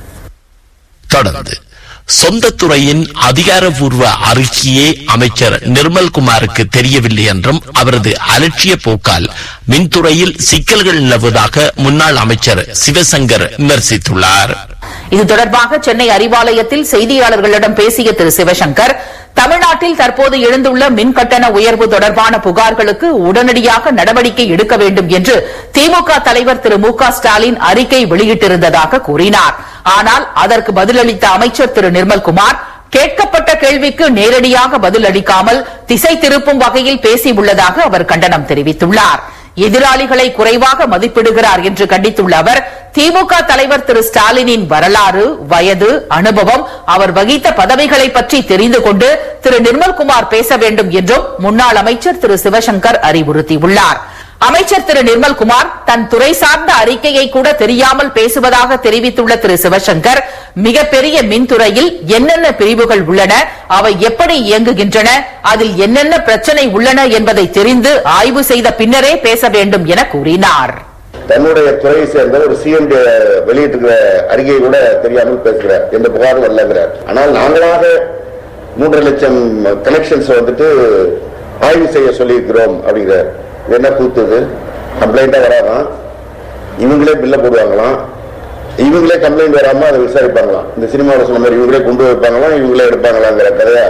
தொடர்ந்து சொந்த துறையின் அதிகாரப்பூர்வ அறிக்கையே அமைச்சர் நிர்மல்குமாருக்கு தெரியவில்லை என்றும் அவரது அலட்சிய போக்கால் மின்துறையில் சிக்கல்கள் நிலவுவதாக முன்னாள் அமைச்சர் சிவசங்கர் விமர்சித்துள்ளார். இது தொடர்பாக சென்னை அறிவாலயத்தில் செய்தியாளர்களிடம் பேசிய திரு சிவசங்கர், தமிழ்நாட்டில் தற்போது எழுந்துள்ள மின் கட்டண உயர்வு தொடர்பான புகார்களுக்கு உடனடியாக நடவடிக்கை எடுக்க வேண்டும் என்று திமுக தலைவர் திரு மு க ஸ்டாலின் அறிக்கை வெளியிட்டிருந்ததாக கூறினார். ஆனால் அதற்கு பதிலளித்த அமைச்சர் திரு நிர்மல்குமார், கேட்கப்பட்ட கேள்விக்கு நேரடியாக பதிலளிக்காமல் திசை திருப்பும் வகையில் பேசியுள்ளதாக அவர் கண்டனம் தெரிவித்துள்ளார். எதிராளிகளை குறைவாக மதிப்பிடுகிறார் என்று கண்டித்துள்ள அவர், திமுக தலைவர் திரு ஸ்டாலினின் வரலாறு, வயது, அனுபவம், அவர் வகித்த பதவிகளை பற்றி தெரிந்து கொண்டு திரு நிர்மல்குமார் பேச வேண்டும் என்றும் முன்னாள் அமைச்சர் திரு சிவசங்கர் அறிவுறுத்தியுள்ளார். அமைச்சர் திரு நிர்மல்குமார் தன் துறை சார்ந்த அறிக்கையை கூட தெரியாமல் பேசுவதாக தெரிவித்துள்ள திரு சிவசங்கர், மிகப்பெரிய மின்துறையில் என்னென்ன பிரிவுகள் உள்ளன, அவை எப்படி இயங்குகின்றன, அதில் என்னென்ன பிரச்சனை உள்ளன என்பதை தெரிந்து ஆய்வு செய்த பின்னரே பேச வேண்டும் என கூறினார். தன்னுடைய துறையை சேர்ந்த ஒரு சிஎம் வெளியிட்டிருக்கிற அறிக்கையை கூட தெரியாமல் பேசுகிறார், எந்த புகாரும் இல்லைங்கிறார். ஆனால் நாங்களாக மூன்றரை லட்சம் கனெக்ஷன்ஸ் வந்துட்டு ஆய்வு செய்ய சொல்லியிருக்கிறோம் அப்படிங்கிறார். என்ன கூத்துது? கம்ப்ளைண்டா வராதான், இவங்களே பில்ல போடுவாங்களாம், இவங்களே கம்ப்ளைண்ட் வராம அதை விசாரிப்பாங்களாம். இந்த சினிமாவில் சொன்ன மாதிரி இவங்களே கொண்டு வைப்பாங்களாம், இவங்களே எடுப்பாங்களாங்கிற கதையா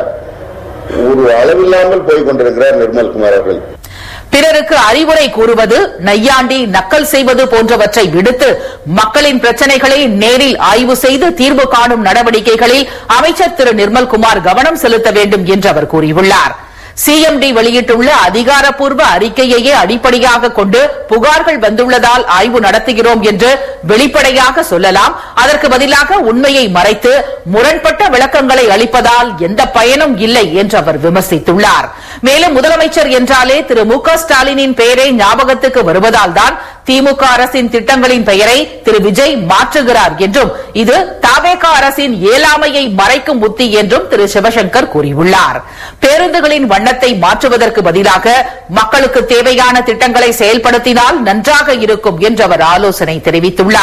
ஒரு அளவில்லாமல் போய் கொண்டிருக்கிறார் நிர்மல்குமார் அவர்கள். பிறருக்கு அறிவுரை கூறுவது, நையாண்டி, நக்கல் செய்வது போன்றவற்றை விடுத்து மக்களின் பிரச்சனைகளை நேரில் ஆய்வு செய்து தீர்வு காணும் நடவடிக்கைகளில் அமைச்சர் திரு நிர்மல்குமார் கவனம் செலுத்த வேண்டும் என்று அவர் கூறியுள்ளார். சிஎம்டி வெளியிட்டுள்ள அதிகாரப்பூர்வ அறிக்கையையே அடிப்படையாக கொண்டு புகார்கள் வந்துள்ளதால் ஆய்வு நடத்துகிறோம் என்று வெளிப்படையாக சொல்லலாம். அதற்கு பதிலாக உண்மையை மறைத்து முரண்பட்ட விளக்கங்களை அளிப்பதால் எந்த பயனும் இல்லை என்று அவர் விமர்சித்துள்ளார். மேலும் முதலமைச்சர் என்றாலே திரு மு க ஸ்டாலினின் பெயரை ஞாபகத்துக்கு வருவதால் தான் திமுக அரசின் திட்டங்களின் பெயரை திரு விஜய் மாற்றுகிறார் என்றும் இது தவேக அரசின் இயலாமையை மறைக்கும் உத்தி என்றும் திரு சிவசங்கர் கூறியுள்ளார். பேருந்துகளின் வண்ணத்தை மாற்றுவதற்கு பதிலாக மக்களுக்கு தேவையான திட்டங்களை செயல்படுத்தினால் நன்றாக இருக்கும் என்று அவர் ஆலோசனை தெரிவித்துள்ளார்.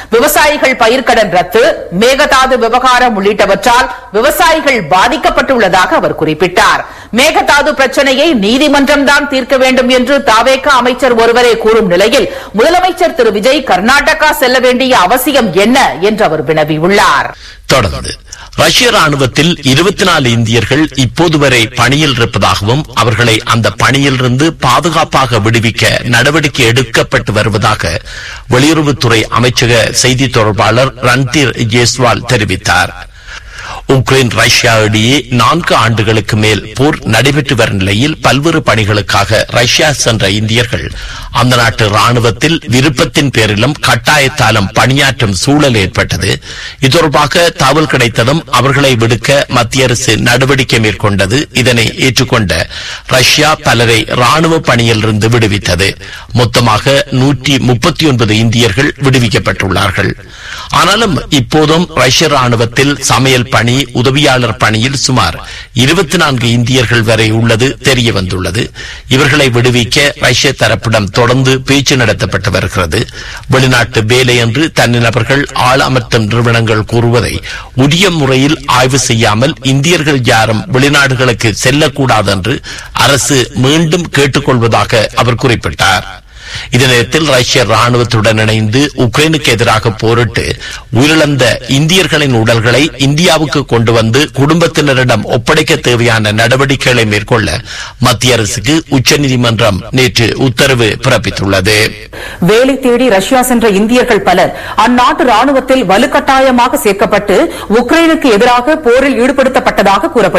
விவசாயிகள் பயிர்க்கடன் ரத்து, மேகதாது விவகாரம் உள்ளிட்டவற்றால் விவசாயிகள் பாதிக்கப்பட்டுள்ளதாக அவர் குறிப்பிட்டார். மேகதாது பிரச்சனையை நீதிமன்றம் தான் தீர்க்க வேண்டும் என்று தாவேக அமைச்சர் ஒருவரே கூறும் நிலையில் முதலமைச்சர் திரு விஜய் கர்நாடகா செல்ல வேண்டிய அவசியம் என்ன என்று அவர் வினவியுள்ளார். தொடர்ந்து ரஷ்ய ராணுவத்தில் இருபத்தி நாலு இந்தியர்கள் இப்போது வரை பணியில் இருப்பதாகவும் அவர்களை அந்த பணியிலிருந்து பாதுகாப்பாக விடுவிக்க நடவடிக்கை எடுக்கப்பட்டு வருவதாக வெளியுறவுத்துறை அமைச்சக செய்தி தொடர்பாளர் ரன்தீர் ஜெய்ஸ்வால் தெரிவித்தார். உக்ரைன் ரஷ்யா இடையே நான்கு ஆண்டுகளுக்கு மேல் போர் நடைபெற்று வரும் நிலையில் பல்வேறு பணிகளுக்காக ரஷ்யா சென்ற இந்தியர்கள் அந்த நாட்டு ராணுவத்தில் விருப்பத்தின் பேரிலும் கட்டாயத்தாலும் பணியாற்றும் சூழல் ஏற்பட்டது. இது தொடர்பாக தகவல் கிடைத்ததும் அவர்களை விடுக்க மத்திய அரசு நடவடிக்கை மேற்கொண்டது. இதனை ஏற்றுக்கொண்ட ரஷ்யா பலரை ராணுவ பணியிலிருந்து விடுவித்தது. மொத்தமாக நூற்றி முப்பத்தி ஒன்பது இந்தியர்கள் விடுவிக்கப்பட்டுள்ளார்கள். ஆனாலும் இப்போதும் ரஷ்ய ராணுவத்தில் சமையல் பணி, உதவியாளர் பணியில் சுமார் இருபத்தி நான்கு இந்தியர்கள் வரை உள்ளது தெரிய வந்துள்ளது. இவர்களை விடுவிக்க ரஷ்ய தரப்பிடம் தொடர்ந்து பேச்சு நடத்தப்பட்டு வருகிறது. வெளிநாட்டு வேலை என்று தனிநபர்கள் ஆள் அமர்த்தும் நிறுவனங்கள் கூறுவதை உரிய முறையில் ஆய்வு செய்யாமல் இந்தியர்கள் யாரும் வெளிநாடுகளுக்கு செல்லக்கூடாது என்று அரசு மீண்டும் கேட்டுக்கொள்வதாக அவர் குறிப்பிட்டார். இதே நேரத்தில் ரஷ்ய ராணுவத்துடன் இணைந்து உக்ரைனுக்கு எதிராக போரிட்டு உயிரிழந்த இந்தியர்களின் உடல்களை இந்தியாவுக்கு கொண்டு வந்து குடும்பத்தினரிடம் ஒப்படைக்க தேவையான நடவடிக்கைகளை மேற்கொள்ள மத்திய அரசுக்கு உச்சநீதிமன்றம் நேற்று உத்தரவு பிறப்பித்துள்ளது. வேலை தேடி ரஷ்யா சென்ற இந்தியர்கள் பலர் அந்நாட்டு ராணுவத்தில் வலுக்கட்டாயமாக சேர்க்கப்பட்டு உக்ரைனுக்கு எதிராக போரில் ஈடுபடுத்தப்பட்டதாக கூறப்படுகிறது.